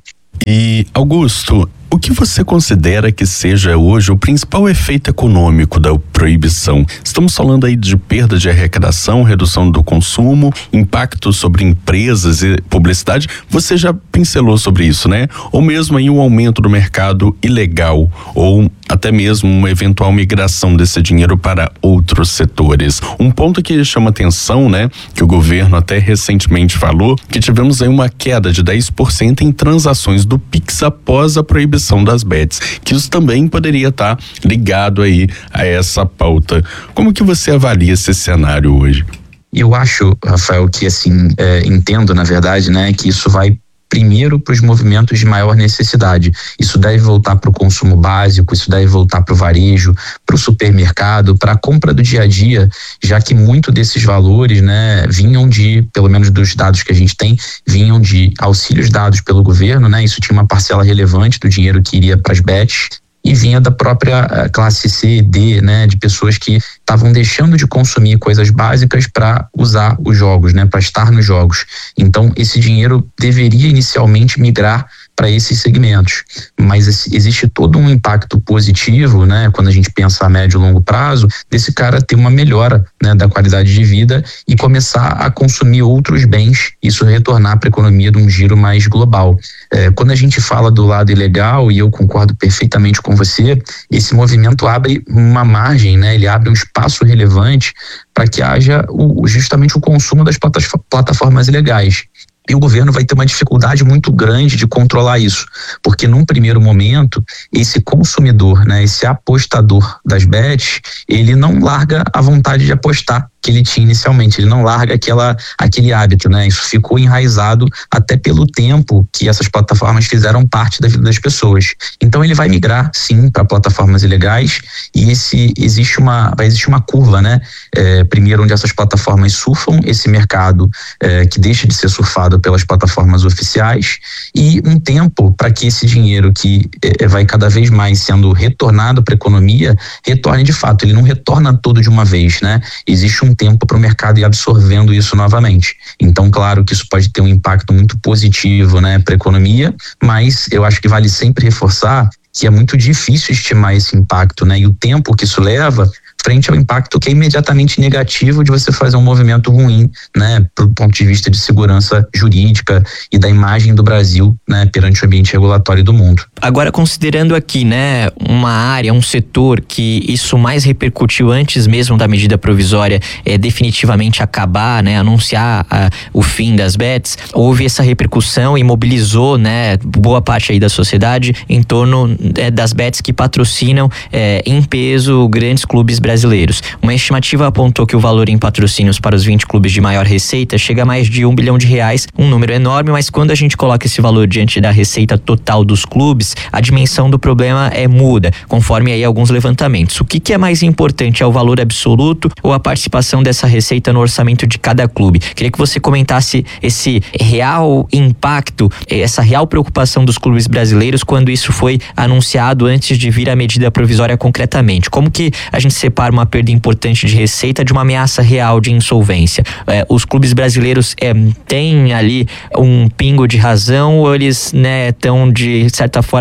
E Augusto, o que você considera que seja hoje o principal efeito econômico da proibição? Estamos falando aí de perda de arrecadação, redução do consumo, impacto sobre empresas e publicidade. Você já pincelou sobre isso, né? Ou mesmo aí um aumento do mercado ilegal, ou até mesmo uma eventual migração desse dinheiro para outros setores. Um ponto que chama atenção, né? Que o governo até recentemente falou, que tivemos aí uma queda de dez por cento em transações do Pix após a proibição das bets, que isso também poderia estar ligado aí a essa pauta. Como que você avalia esse cenário hoje? Eu acho, Rafael, que assim, é, entendo na verdade, né, que isso vai primeiro para os movimentos de maior necessidade. Isso deve voltar para o consumo básico, isso deve voltar para o varejo, para o supermercado, para a compra do dia a dia, já que muito desses valores, né, vinham de, pelo menos dos dados que a gente tem, vinham de auxílios dados pelo governo, né? Isso tinha uma parcela relevante do dinheiro que iria para as bets e vinha da própria classe C e D, né, de pessoas que estavam deixando de consumir coisas básicas para usar os jogos, né, para estar nos jogos. Então, esse dinheiro deveria inicialmente migrar para esses segmentos, mas existe todo um impacto positivo, né, quando a gente pensa a médio e longo prazo, desse cara ter uma melhora, né, da qualidade de vida e começar a consumir outros bens, isso retornar para a economia de um giro mais global. É, quando a gente fala do lado ilegal, e eu concordo perfeitamente com você, esse movimento abre uma margem, né, ele abre um espaço relevante para que haja o, justamente o consumo das plataformas ilegais. E o governo vai ter uma dificuldade muito grande de controlar isso, porque num primeiro momento, esse consumidor, né, esse apostador das bets, ele não larga a vontade de apostar que ele tinha inicialmente, ele não larga aquela, aquele hábito, né? Isso ficou enraizado até pelo tempo que essas plataformas fizeram parte da vida das pessoas. Então ele vai migrar, sim, para plataformas ilegais e esse, existe uma, vai existir uma curva, né? É, primeiro onde essas plataformas surfam esse mercado é, que deixa de ser surfado pelas plataformas oficiais e um tempo para que esse dinheiro que é, vai cada vez mais sendo retornado para a economia, retorne de fato, ele não retorna todo de uma vez, né? Existe um tempo para o mercado ir absorvendo isso novamente. Então, claro que isso pode ter um impacto muito positivo, né, para a economia, mas eu acho que vale sempre reforçar que é muito difícil estimar esse impacto, né, e o tempo que isso leva frente ao impacto que é imediatamente negativo de você fazer um movimento ruim, né, pro ponto de vista de segurança jurídica e da imagem do Brasil, né, perante o ambiente regulatório do mundo. Agora, considerando aqui, né, uma área, um setor que isso mais repercutiu antes mesmo da medida provisória é definitivamente acabar, né, anunciar a, o fim das bets, houve essa repercussão e mobilizou, né, boa parte aí da sociedade em torno é, das bets que patrocinam é, em peso grandes clubes brasileiros. brasileiros. Uma estimativa apontou que o valor em patrocínios para os vinte clubes de maior receita chega a mais de um bilhão de reais, um número enorme, mas quando a gente coloca esse valor diante da receita total dos clubes, a dimensão do problema é muda, conforme aí alguns levantamentos. O que, que é mais importante, é o valor absoluto ou a participação dessa receita no orçamento de cada clube? Queria que você comentasse esse real impacto, essa real preocupação dos clubes brasileiros quando isso foi anunciado antes de vir a medida provisória concretamente. Como que a gente separa uma perda importante de receita de uma ameaça real de insolvência? É, os clubes brasileiros é, têm ali um pingo de razão ou eles, né, estão de certa forma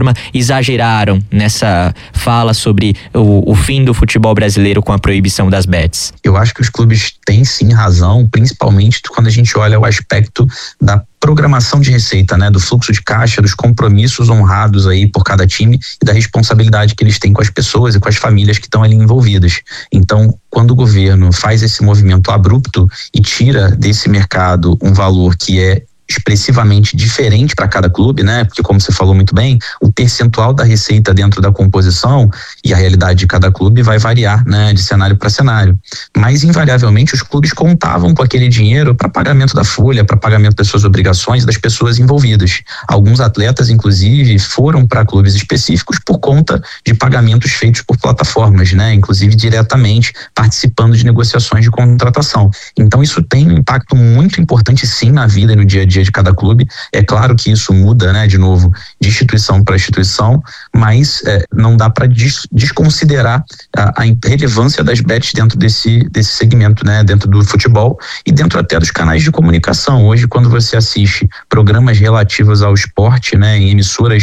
forma, exageraram nessa fala sobre o, o fim do futebol brasileiro com a proibição das bets? Eu acho que os clubes têm sim razão, principalmente quando a gente olha o aspecto da programação de receita, né, do fluxo de caixa, dos compromissos honrados aí por cada time e da responsabilidade que eles têm com as pessoas e com as famílias que estão ali envolvidas. Então, quando o governo faz esse movimento abrupto e tira desse mercado um valor que é expressivamente diferente para cada clube, né? Porque, como você falou muito bem, o percentual da receita dentro da composição e a realidade de cada clube vai variar, né? De cenário para cenário. Mas, invariavelmente, os clubes contavam com aquele dinheiro para pagamento da folha, para pagamento das suas obrigações e das pessoas envolvidas. Alguns atletas, inclusive, foram para clubes específicos por conta de pagamentos feitos por plataformas, né? Inclusive diretamente participando de negociações de contratação. Então, isso tem um impacto muito importante, sim, na vida e no dia a dia de cada clube. É claro que isso muda, né, de novo, de instituição para instituição, mas é, não dá para des- desconsiderar a, a relevância das bets dentro desse, desse segmento, né, dentro do futebol e dentro até dos canais de comunicação. Hoje, quando você assiste programas relativos ao esporte, né, em emissoras